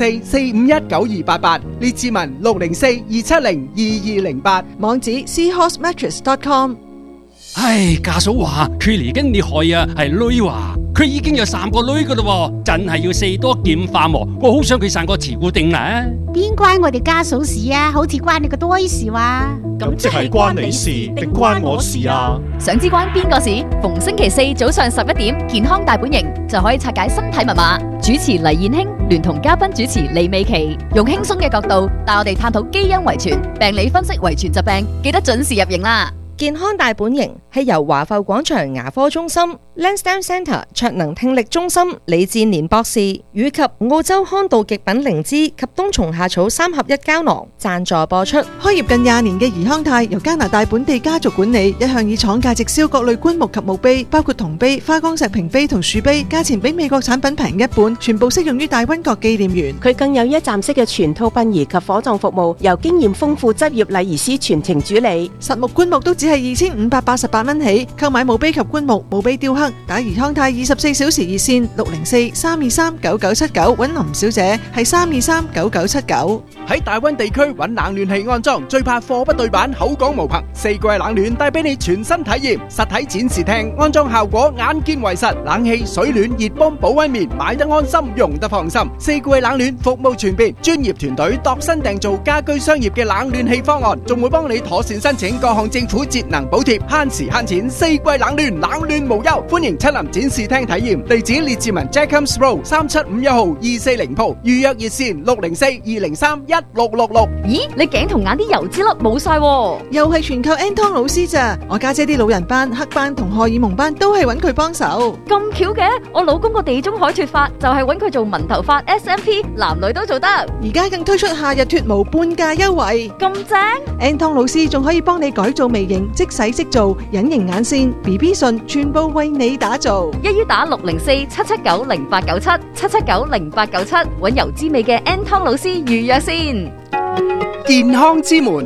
604-451-9288，列治文604-270-2208， 網址 seahorsemattress.com。 唉，家嫂話佢嚟緊你害啊，係女話。 佢已經有3個女噶啦，真係要四多劍化喎。我好想佢生個慈姑定啦。 邊關我哋家嫂事啊？好似關你個堆事哇！ 咁即係關你事定關我事啊？ 想知關邊個事？逢星期4早上11點，健康大本營就可以拆解身體密碼。主持黎燕卿聯同嘉賓主持李美琪，用輕鬆嘅角度帶我哋探討基因遺傳、病理分析遺傳疾病，記得準時入營啦！ 健康大本營係由華埠廣場牙科中心、Lansdowne Centre 卓能聽力中心李志年博士以及澳洲康道極品靈芝及冬蟲夏草3合1膠囊贊助播出。 開業近20年嘅怡康泰由加拿大本地家族管理，一向以廠價直銷各類棺木及墓碑，包括銅碑、花崗石屏碑同樹碑，價錢比美國產品平一半，全部適用於大溫國紀念園。 佢更有一站式嘅全套殯儀及火葬服務，由經驗豐富執業禮儀師全程主理。 實木棺木都只係2588蚊起，購買墓碑及棺木、墓碑雕刻，打怡康泰24小時熱線604-323-9979，揾林小姐係323-9979。 喺大溫地區揾冷暖氣安裝，最怕貨不對版，口講無憑。4季冷暖帶俾你全新體驗，實體展示廳安裝效果眼見為實，冷氣、水暖、熱泵、保溫棉，買得安心，用得放心。4季冷暖服務全面，專業團隊度身訂造家居商業嘅冷暖氣方案，仲會幫你妥善申請各項政府節能補貼，慳時慳錢。4季冷暖，冷暖無憂，歡迎親臨展示廳體驗。地址列治文 Jacobs Road 3751號240鋪，預約熱線604-203-1666。 咦，你頸同眼啲油脂粒冇晒喎， 又係全靠 Anton 老師咋？我家姐啲老人斑、黑斑同荷爾蒙斑都係揾佢幫手。 咁巧嘅，我老公個地中海脫髮就係揾佢做紋頭髮 SMP， 男女都做得。 而家更推出夏日脫毛半價優惠， 咁正 ！Anton 老師仲可以幫你改造眉形，即洗即做，隱形眼線、BB 唇，全部為你打造。 一於打604-779-0897，779-0897，揾油脂美嘅 Anton 老師預約先。 健康之門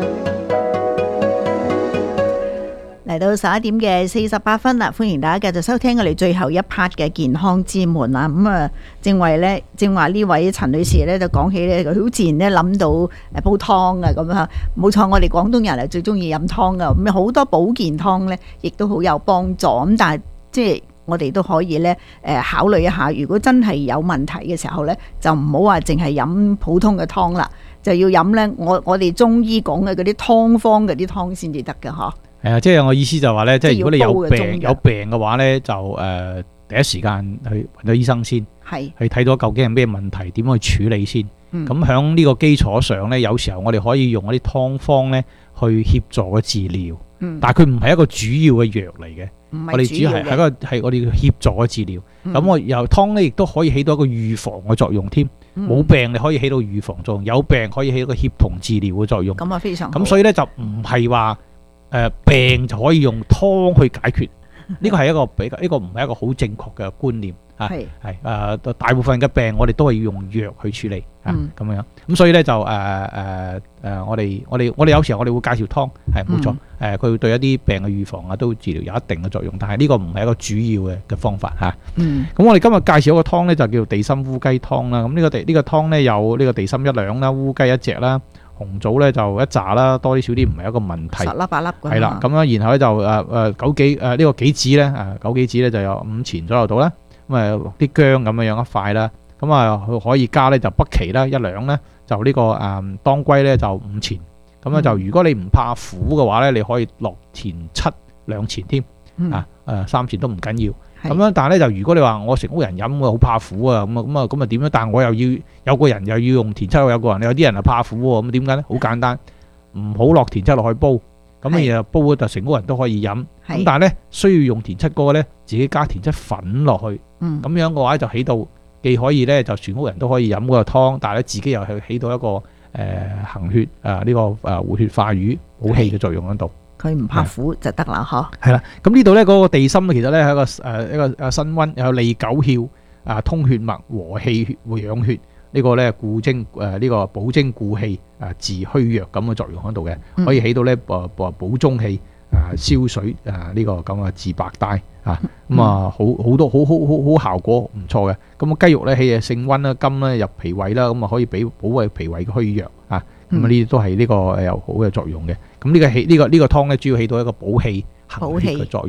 嚟到11點48分啦，歡迎大家繼續收聽我哋最後一 part 嘅健康之門啦。正話呢位陳女士咧就講起咧，佢好自然咧諗到煲湯啊咁樣。冇錯，我哋廣東人係最中意飲湯噶，咁好多保健湯咧，亦都好有幫助。咁但係即係我哋都可以咧考慮一下，如果真係有問題嘅時候咧，就唔好話淨係飲普通嘅湯啦，就要飲咧我哋中醫講嘅嗰啲湯方嗰啲湯先至得㗎嗬。 係啊，即係我意思就話咧，即係如果你有病嘅話咧，就第一時間去揾咗醫生先，去睇到究竟係咩問題，點去處理先。咁響呢個基礎上咧，有時候我哋可以用嗰啲湯方咧去協助嘅治療，但係佢唔係一個主要嘅藥嚟嘅。我哋主要係我哋協助嘅治療。咁我由湯咧亦都可以起到一個預防嘅作用添。冇病你可以起到預防作用，有病可以起到個協同治療嘅作用。 咁啊非常好。 咁所以咧就唔係話病就可以用湯去解決，呢個係一個比較，呢個唔係一個好正確嘅觀念啊。係大部分嘅病我哋都係要用藥去處理啊，咁樣。咁所以咧就我哋有時候我哋會介紹湯，係冇錯。佢對一啲病嘅預防啊都治療有一定嘅作用，但係呢個唔係一個主要嘅方法嚇。咁我哋今日介紹一個湯咧就叫地參烏雞湯啦。咁呢個湯咧有呢個地參1兩啦，烏雞1隻啦。紅棗咧就一紮啦，多啲少啲唔係一個問題。 十粒八粒嘅。係啦， 咁樣然後咧就枸杞呢個杞子咧枸杞子咧就有5錢左右到啦。咁落啲薑咁樣一塊啦。咁可以加咧就北芪啦1兩咧，就呢個當歸咧就5錢。咁咧就如果你唔怕苦嘅話咧，你可以落田七2錢添。3錢都唔緊要。咁樣，但係咧就如果你話我成屋人飲我好怕苦啊，咁點樣？但係我又要有個人又要用田七，有個人有啲人係怕苦喎，咁點解咧？好簡單，唔好落田七落去煲，咁然後煲就成屋人都可以飲。咁但係咧需要用田七嗰個咧，自己加田七粉落去，咁樣嘅話就起到既可以咧就全屋人都可以飲嗰個湯，但係咧自己又係起到一個行血呢個活血化瘀補氣嘅作用喺度。 佢唔怕苦就得啦，嗬。 係啦，咁呢度咧嗰個地參其實咧係一個辛溫，有利九竅通血脈、和氣養血呢個咧固精呢個補精固氣治虛弱咁嘅作用喺度嘅，可以起到咧補中氣消水呢個咁嘅治白帶咁好多好效果唔錯嘅。咁雞肉咧起性溫啦，甘咧入脾胃啦，咁可以保衛脾胃嘅虛弱咁呢啲都係呢個有好嘅作用嘅。咁呢個湯咧主要起到一個補氣行血嘅作用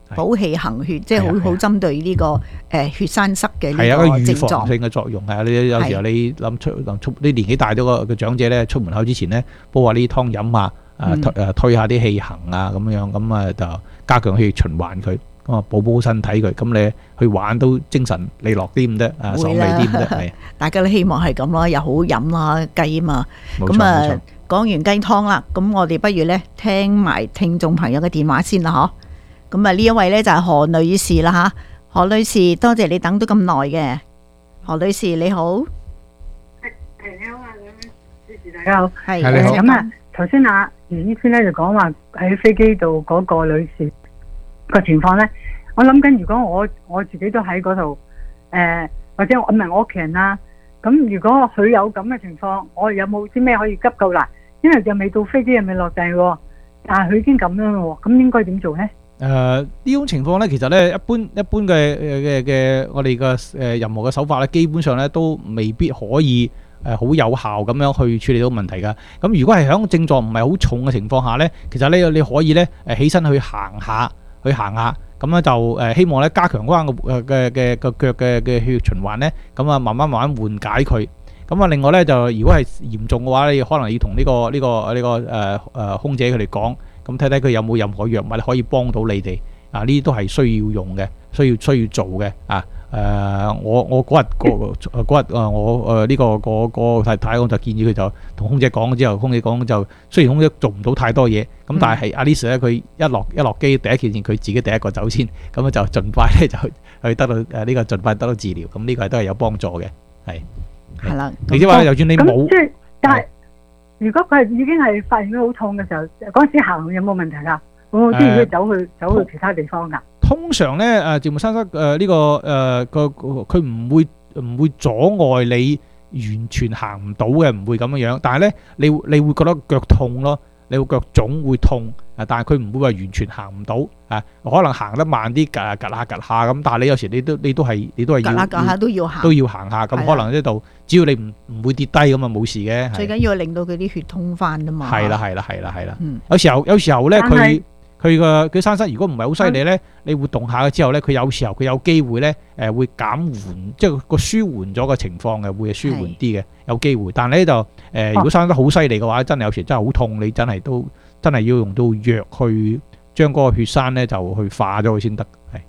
補氣行血，即係好針對呢個血栓塞嘅呢個症狀。係一個預防性嘅作用。係啊，你有時候你諗出啲年紀大咗個長者咧，出門口之前咧，煲下呢啲湯飲啊，推下啲氣行啊，咁樣咁啊就加強血液循環佢，咁啊補身體佢，咁你去玩都精神利落啲咁得，爽利啲咁得。係大家都希望係咁咯，又好飲啦雞啊嘛。咁啊講完雞湯啦，咁我哋不如咧聽埋聽眾朋友嘅電話先啦，嗬。咁啊呢一位咧就係何女士啦吓，何女士多謝你等咗咁耐嘅，何女士你好， 你好啊，主持大家好， 係咁啊，頭先袁醫生咧就講話喺飛機度嗰個女士個情況咧，我諗緊如果我自己都喺嗰度，或者我唔係我屋企人啦，咁如果佢有咁嘅情況，我有冇啲咩可以急救啦？因為又未到飛機又未落地喎，但係佢已經咁樣咯，咁應該點做咧？ 呢種情況咧，其實咧一般嘅我哋嘅任何嘅手法咧，基本上咧都未必可以好有效咁樣去處理到問題㗎。咁如果係響症狀唔係好重嘅情況下咧，其實咧你可以咧起身去行下，咁咧就希望咧加強嗰個腳嘅血液循環咧，咁啊慢慢緩解佢。咁啊另外咧就如果係嚴重嘅話，你可能要同呢個空姐佢哋講。咁睇睇佢有冇任何藥物可以幫到你哋啊？呢啲都係需要用嘅，需要做嘅啊。我嗰日我呢個太太我就建議佢就同空姐講之後，空姐講就雖然空姐做唔到太多嘢，咁但係阿 Lisa 咧佢一落機第一件事佢自己第一個走先，咁就盡快咧就去得到呢個盡快得到治療，咁呢個都係有幫助嘅，係啦。 你即係話就算你冇， 即係但係。如果佢係已經係發現到好痛嘅時候，嗰陣時行有冇問題㗎？會唔會都要走去其他地方㗎？ 通常咧靜脈栓塞呢個佢唔會阻礙你完全行唔到嘅，唔會咁樣。但係咧你會覺得腳痛咯，你會腳腫會痛啊，但係佢唔會話完全行唔到啊，可能行得慢啲，趌下咁。但係你有時你都係要都要行下，咁可能呢度只要你唔會跌低咁啊冇事嘅。 最緊要令到佢啲血通翻啊嘛。 係啦。有時候咧佢栓塞如果唔係好犀利咧，你活動下之後咧，佢有時候佢有機會咧會減緩，即係個舒緩咗個情況嘅，會係舒緩啲嘅，有機會。但係咧就如果栓得好犀利嘅話，真係有時真係好痛，你真係要用到藥去將嗰個血栓咧就去化咗佢先得，係。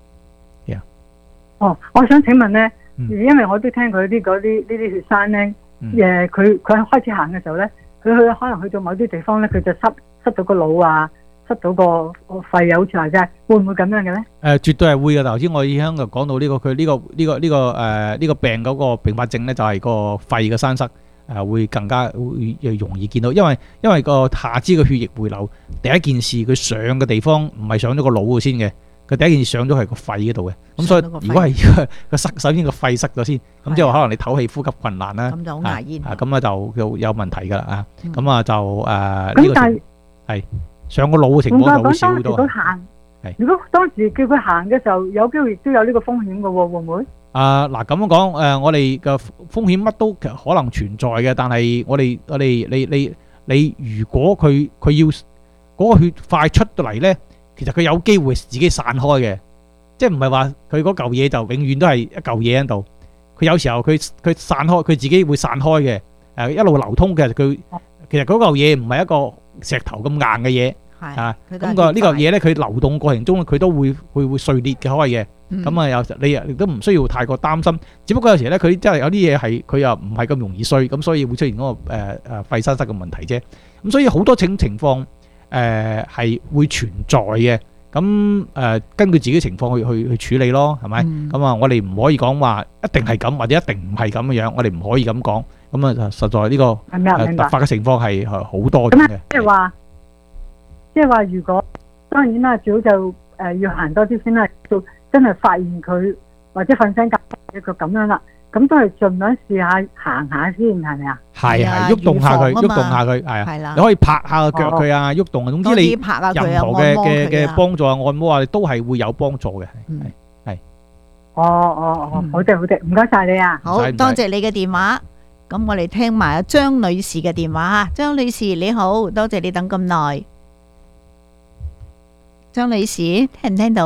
我想請問咧，因為我都聽佢呢啲血栓咧，佢開始行嘅時候咧，佢可能去到某啲地方咧，佢就塞到個腦啊。塞到個肺啊，好似話齋，會唔會咁樣嘅咧？ 絕對係會嘅。頭先我已經就講到呢個佢呢個病嗰個併發症咧，就係個肺嘅栓塞會更加會容易見到，因為個下肢嘅血液回流第一件事佢上嘅地方唔係上咗個腦先嘅，佢第一件事上咗係個肺嗰度嘅。咁所以如果係個塞，首先個肺塞咗先，咁之後可能你唞氣呼吸困難啦，咁就好牙煙，咁啊就有問題㗎啦啊，咁啊就呢個係。上個腦嘅情況就好少好多。 如果當時叫佢行嘅時候，有機會亦都有呢個風險嘅喎，會唔會？ 嗱咁樣講，我哋嘅風險乜都可能存在嘅，但係你如果佢要嗰個血塊出到嚟咧，其實佢有機會自己散開嘅，即係唔係話佢嗰嚿嘢就永遠都係一嚿嘢喺度。佢有時候佢散開，佢自己會散開嘅，一路流通嘅。佢其實嗰嚿嘢唔係一個石頭咁硬嘅嘢，咁呢個嘢咧，佢流動過程中佢都會碎裂嘅開嘅，咁啊有時你亦都唔需要太過擔心，只不過有時咧佢真係有啲嘢係佢又唔係咁容易碎，咁所以會出現嗰個肺栓塞嘅問題啫。咁所以好多情況係會存在嘅，咁根據自己情況去處理咯，係咪？咁啊，我哋唔可以講話一定係咁或者一定唔係咁嘅樣，我哋唔可以咁講。咁啊，實在呢個突發嘅情況係好多嘅。 即係話，如果當然啦，最好就要行多啲先啦。到真係發現佢或者瞓醒覺佢咁樣啦，咁都係盡量試下行下先，係咪啊？ 係喐動下佢，係啊，你可以拍下個腳佢啊，喐動啊，總之你任何嘅幫助啊、按摩啊，都係會有幫助嘅。係。 好嘅，唔該晒你啊！ 好多謝你嘅電話。咁我哋聽埋阿張女士嘅電話。張女士你好，多謝你等咁耐。張女士聽唔聽到？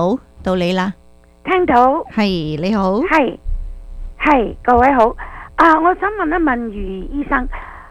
到你啦。 聽到係你好， 係各位好。我想問一問余醫生，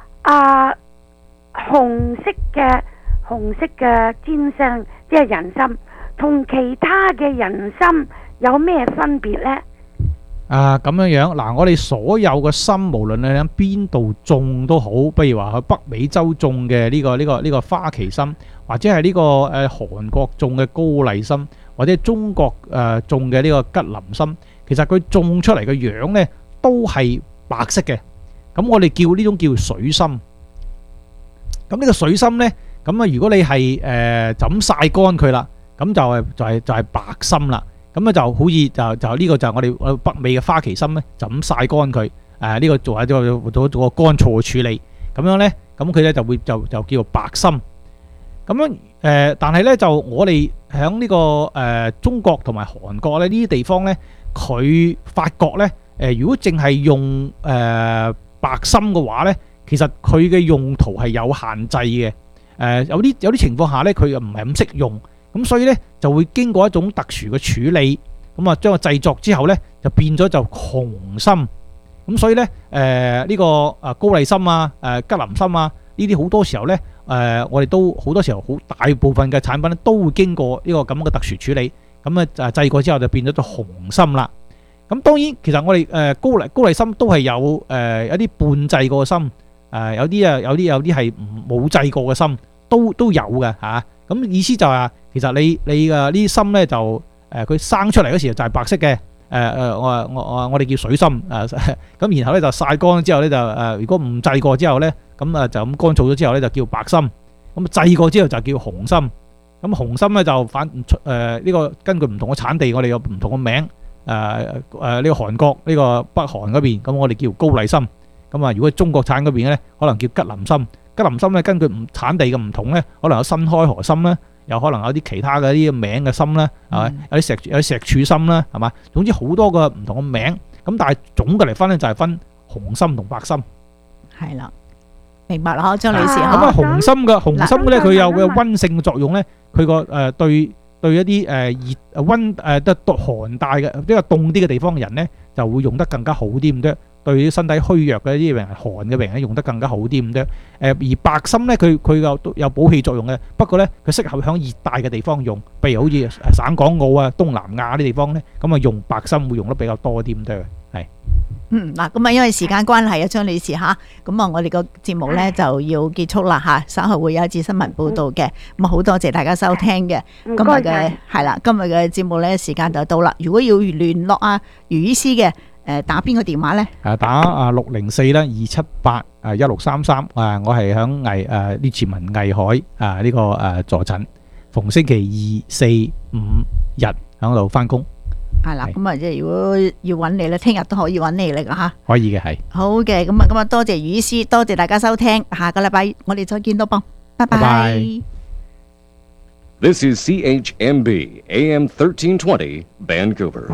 紅色嘅尖聲，即係人參，同其他嘅人參有咩分別呢？ 咁樣嗱，我哋所有嘅參，無論你喺邊度種都好，不如話去北美洲種嘅呢個花旗參，或者係呢個韓國種嘅高麗參，或者中國種嘅呢個吉林參，其實佢種出嚟嘅樣呢都係白色嘅。咁我哋叫呢種叫水參。咁呢個水參呢，咁啊如果你係就咁曬乾佢啦，咁就係白參啦。咁咧就好似就呢個就係我哋北美嘅花旗參咧，就咁曬乾佢，呢個做個乾燥嘅處理，咁樣咧，咁佢咧就會就叫做白參。咁樣但係咧就我哋喺呢個中國同埋韓國咧呢啲地方咧，佢發覺咧如果淨係用白參嘅話咧，其實佢嘅用途係有限制嘅。有啲情況下咧，佢又唔係咁識用。咁所以咧就會經過一種特殊嘅處理，咁啊將個製作之後咧就變咗就紅參。咁所以咧呢個高麗參啊、吉林參啊呢啲好多時候咧我哋都好多時候好大部分嘅產品咧都會經過呢個咁嘅特殊處理，咁啊製過之後就變咗做紅參啦。咁當然其實我哋高麗參都係有一啲半製過嘅參，有啲係冇製過嘅參都有嘅嚇。咁意思就係其實你嘅呢啲參咧就佢生出嚟嗰時就係白色嘅，我哋叫水參咁然後咧就曬乾之後咧就如果唔製過之後咧，咁就咁乾燥咗之後咧就叫白參，咁製過之後就叫紅參。咁紅參咧就呢個根據唔同嘅產地，我哋有唔同嘅名。呢個韓國呢個北韓嗰邊，咁我哋叫高麗參。咁如果中國產嗰邊咧，可能叫吉林參。吉林參咧，根據產地嘅唔同咧，可能有新開河參啦，有可能有啲其他嘅啲名嘅參啦，係咪？有啲石柱參啦，係嘛？總之好多個唔同嘅名，咁但係總嘅嚟分咧就係分紅參同白參。係啦， 明白啦，張女士。 咁紅參咧，佢有個溫性嘅作用咧，佢個對一啲熱得寒帶嘅比較凍啲嘅地方嘅人咧，就會用得更加好啲咁多。對身體虛弱嘅啲病人、寒嘅病人用得更加好啲咁多。而白參咧，佢有補氣作用嘅，不過咧佢適合喺熱帶嘅地方用，譬如好似省港澳啊、東南亞啲地方咧，咁啊用白參會用得比較多啲咁多嘅，係。 嗱，咁啊，因為時間關係啊，張女士嚇，咁啊，我哋個節目咧就要結束啦嚇，稍後會有一節新聞報導嘅，咁啊，好多謝大家收聽嘅，今日嘅係啦，今日嘅節目咧時間就到啦。如果要聯絡余醫師嘅，打邊個電話咧？ 打604啦2781633，我係響列治文藝海呢個坐診，逢星期2、4、5日響度翻工。 係啦，咁即係如果要揾你咧，聽日都可以揾你嚟噶嚇。 可以嘅，係。 好嘅，咁啊，多謝余醫師，多謝大家收聽，下個禮拜我哋再見到噃，拜拜。 This is CHMB AM 1320 Vancouver。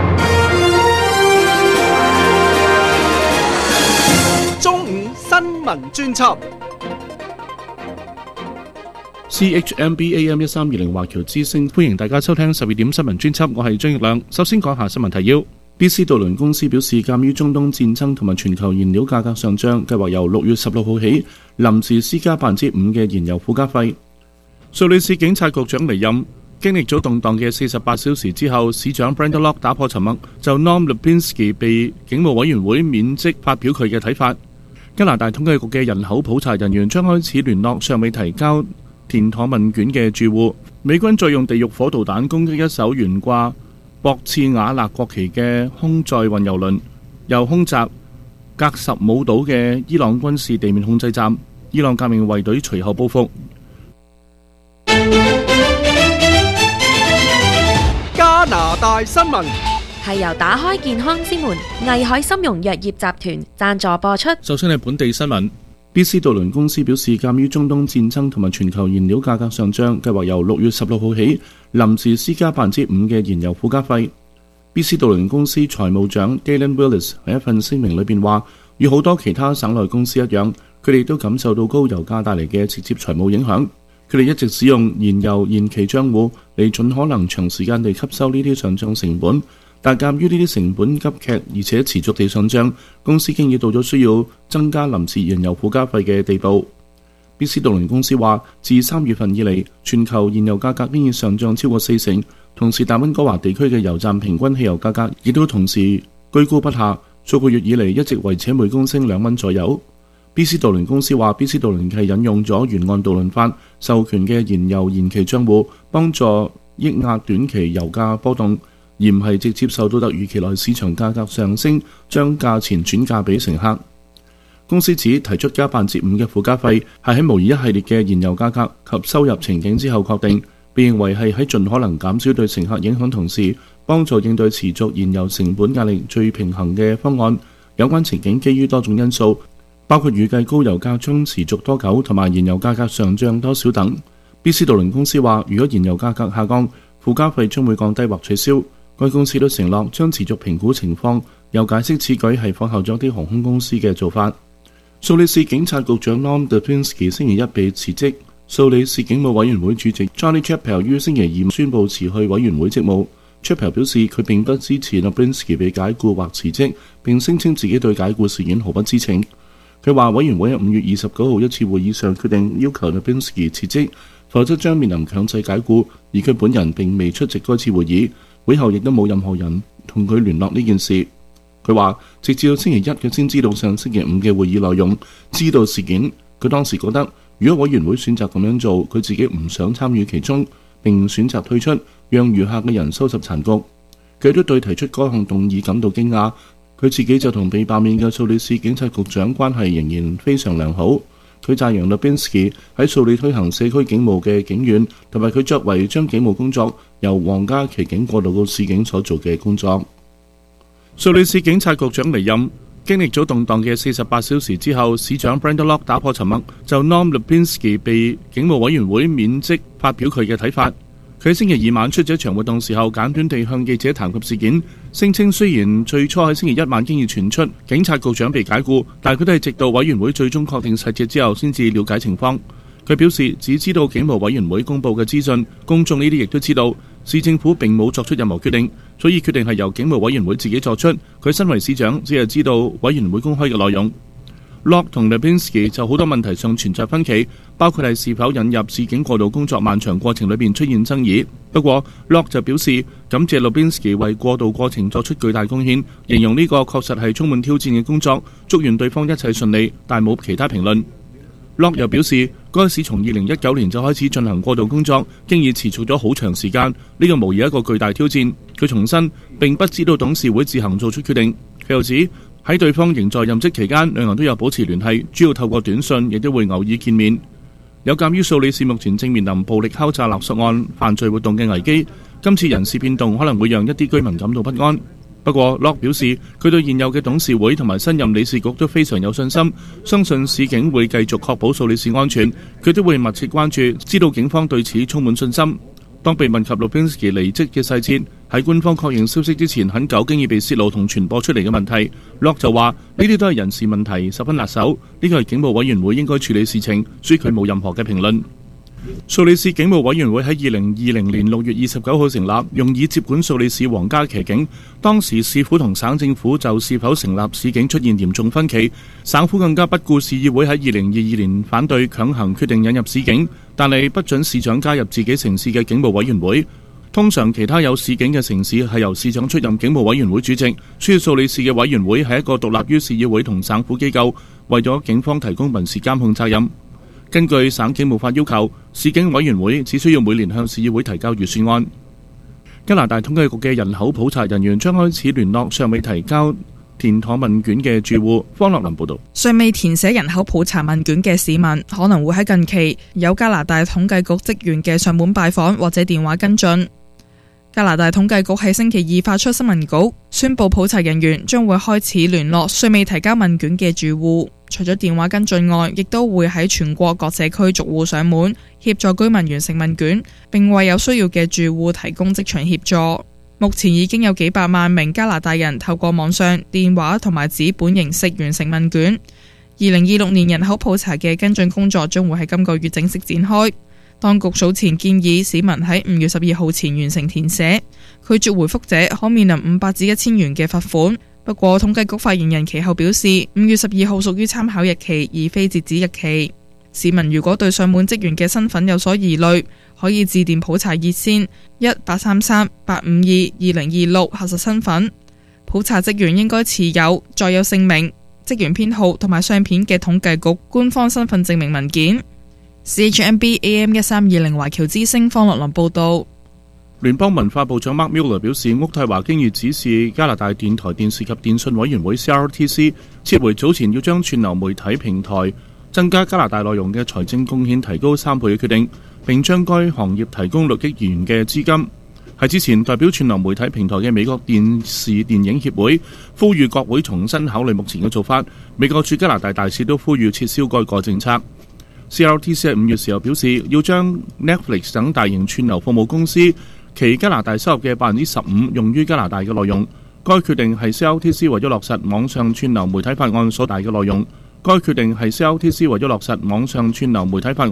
中午新聞專輯。 CHMB AM 1320華僑之聲，歡迎大家收聽12點新聞專輯，我係張奕亮。首先講下新聞提要。BC 渡輪公司表示，鑑於中東戰爭同埋全球燃料價格上漲，計劃由6月16號起臨時施加5%嘅燃油附加費。瑞里市警察局長離任，經歷咗動盪嘅48小時之後，市長 Brenda Locke 打破沉默，就 Norm Lipinski 被警務委員會免職發表佢嘅睇法。加拿大統計局嘅人口普查人員將開始聯絡尚未提交填妥問卷嘅住戶。美軍再用地獄火導彈攻擊一艘懸掛博茨瓦納國旗嘅空載運油輪，又空襲格什姆島嘅伊朗軍事地面控制站。伊朗革命衛隊隨後報復。 加拿大新聞係由打開健康之門藝海參茸藥業集團贊助播出。 首先係本地新聞。BC 渡輪公司表示，鑑於中東戰爭同埋全球燃料價格上漲，計劃由6月16號起臨時施加5%嘅燃油附加費。BC 渡輪公司財務長 Galen Willis 喺一份聲明裏邊話，與好多其他省內公司一樣，佢哋都感受到高油價帶嚟嘅直接財務影響。 佢哋一直使用燃油延期帳戶嚟盡可能長時間地吸收呢啲上漲成本，但鑑於呢啲成本急劇而且持續地上漲，公司經已到咗需要增加臨時燃油附加費嘅地步。必斯杜倫公司話，自3月份以嚟，全球燃油價格已經上漲超過40%，同時大溫哥華地區嘅油站平均汽油價格亦都同時居高不下，數個月以嚟一直維持每公升2蚊左右。必斯杜倫公司話，必斯杜倫係引用咗沿岸渡輪法授權嘅燃油延期帳戶，幫助抑壓短期油價波動，而唔係直接受到突如其來市場價格上升，將價錢轉嫁俾乘客。公司指提出加5%嘅附加費係喺模擬一系列嘅燃油價格及收入情景之後確定，被認為係喺盡可能減少對乘客影響同時，幫助應對持續燃油成本壓力最平衡嘅方案。有關情景基於多種因素，包括預計高油價將持續多久同埋燃油價格上漲多少等。必斯杜倫公司話，如果燃油價格下降，附加費將會降低或取消。該公司都承諾將持續評估情況，又解釋此舉係仿效咗啲航空公司嘅做法。蘇黎世警察局長 Norm Lipinski 星期一被辭職，蘇黎世警務委員會主席 Johnny Chappell 於星期二宣布辭去委員會職務。Chappell 表示佢並不支持 Lipinski 被解僱或辭職，並聲稱自己對解僱事件毫不知情。佢話委員會喺5月29號一次會議上決定要求 Lipinski 辭職，否則將面臨強制解僱，而佢本人並未出席該次會議，會後亦都冇任何人同佢聯絡呢件事。佢話直至到星期一佢先知道上星期5嘅會議內容，知道事件。佢當時覺得如果委員會選擇咁樣做，佢自己唔想參與其中，並選擇退出，讓餘下嘅人收拾殘局。佢都對提出該項動議感到驚訝。佢自己就同被罷免嘅蘇黎世警察局長關係仍然非常良好。佢讚揚 Lipinski 喺蘇黎推行社區警務嘅警員，同埋佢作為將警務工作由皇家騎警過渡到市警所做嘅工作。蘇黎世警察局長離任，經歷咗動盪嘅48小時之後，市長 Brenda Locke 打破沉默，就 Norm Lipinski 被警務委員會免職發表佢嘅睇法。佢喺星期二晚出咗一場活動時候，簡短地向記者談及事件，聲稱雖然最初喺星期一晚經已傳出警察局長被解僱，但佢都係直到委員會最終確定細節之後先至了解情況。佢表示只知道警務委員會公布嘅資訊，公眾呢啲亦都知道。市政府並冇作出任何決定，所以決定係由警務委員會自己作出。佢身為市長，只係知道委員會公開嘅內容。Locke 同 Lipinski 就好多問題上存在分歧，包括係是否引入市警過渡工作漫長過程裏邊出現爭議。不過 Locke 就表示感謝 Lipinski 為過渡過程作出巨大貢獻，形容呢個確實係充滿挑戰嘅工作，祝願對方一切順利，但冇其他評論。Locke 又表示，該市從2019年就開始進行過渡工作，經已持續咗好長時間，呢個無疑一個巨大挑戰。佢重申並不知道董事會自行做出決定。佢又指喺對方仍在任職期間，兩人都有保持聯繫，主要透過短信，亦都會偶爾見面。有鑑於蘇黎世目前正面臨暴力敲詐勒索案犯罪活動嘅危機，今次人事變動可能會讓一啲居民感到不安。不過 Locke 表示，佢對現有嘅董事會同埋新任理事局都非常有信心，相信市警會繼續確保蘇黎世安全。佢都會密切關注，知道警方對此充滿信心。當被問及 Lipinski 離職嘅細節，喺官方確認消息之前很久經已被泄露同傳播出嚟嘅問題，Locke 就話呢啲都係人事問題，十分辣手，呢個係警務委員會應該處理事情，所以佢冇任何嘅評論。蘇黎世警務委員會喺2020年6月29號成立，用以接管蘇黎世皇家騎警。當時市府同省政府就是否成立市警出現嚴重分歧，省府更加不顧市議會喺2022年反對強行決定引入市警，但係不准市長加入自己城市嘅警務委員會。通常其他有市警嘅城市係由市長出任警務委員會主席，所以蘇黎世嘅委員會係一個獨立於市議會同省府機構，為咗警方提供民事監控責任。根據省警務法要求，市警委員會只需要每年向市議會提交預算案。加拿大統計局嘅人口普查人員將開始聯絡尚未提交填妥問卷嘅住戶。方樂林報導， 尚未填寫人口普查問卷嘅市民可能會喺近期有加拿大統計局職員嘅上門拜訪或者電話跟進。加拿大統計局喺星期二發出新聞稿，宣布普查人員將會開始聯絡尚未提交問卷嘅住戶。除咗電話跟進外，亦都會喺全國各社區逐戶上門協助居民完成問卷，並為有需要嘅住戶提供職場協助。目前已經有幾百萬名加拿大人透過網上、電話同埋紙本形式完成問卷。2026年人口普查嘅跟進工作將會喺今個月正式展開。 當局早前建議市民喺5月12號前完成填寫，拒絕回覆者可面臨500至1000元嘅罰款。不過統計局發言人其後表示，5月12號屬於參考日期，而非截止日期。市民如果對上門職員嘅身份有所疑慮，可以致電普查熱線1833-852-2026核實身份。普查職員應該持有載有姓名、職員編號同埋相片嘅統計局官方身份證明文件。CHMB AM 1320華僑之聲方樂林報道。 聯邦文化部長 Mark Mueller 表示，渥太華經已指示加拿大電台電視及電訊委員會 CRTC 撤回早前要將串流媒體平台增加加拿大內容嘅財政貢獻提高3倍嘅決定，並將該行業提供6億元嘅資金。喺之前，代表串流媒體平台嘅美國電視電影協會呼籲國會重新考慮目前嘅做法。美國駐加拿大大使都呼籲撤銷該個政策。CRTC 喺5月時候表示，要將 Netflix 等大型串流服務公司其加拿大收入嘅15%用於加拿大嘅內容。該決定係 CRTC 為咗落實網上串流媒體法案所帶嘅內容。該決定係 CRTC 為咗落實網上串流媒體法案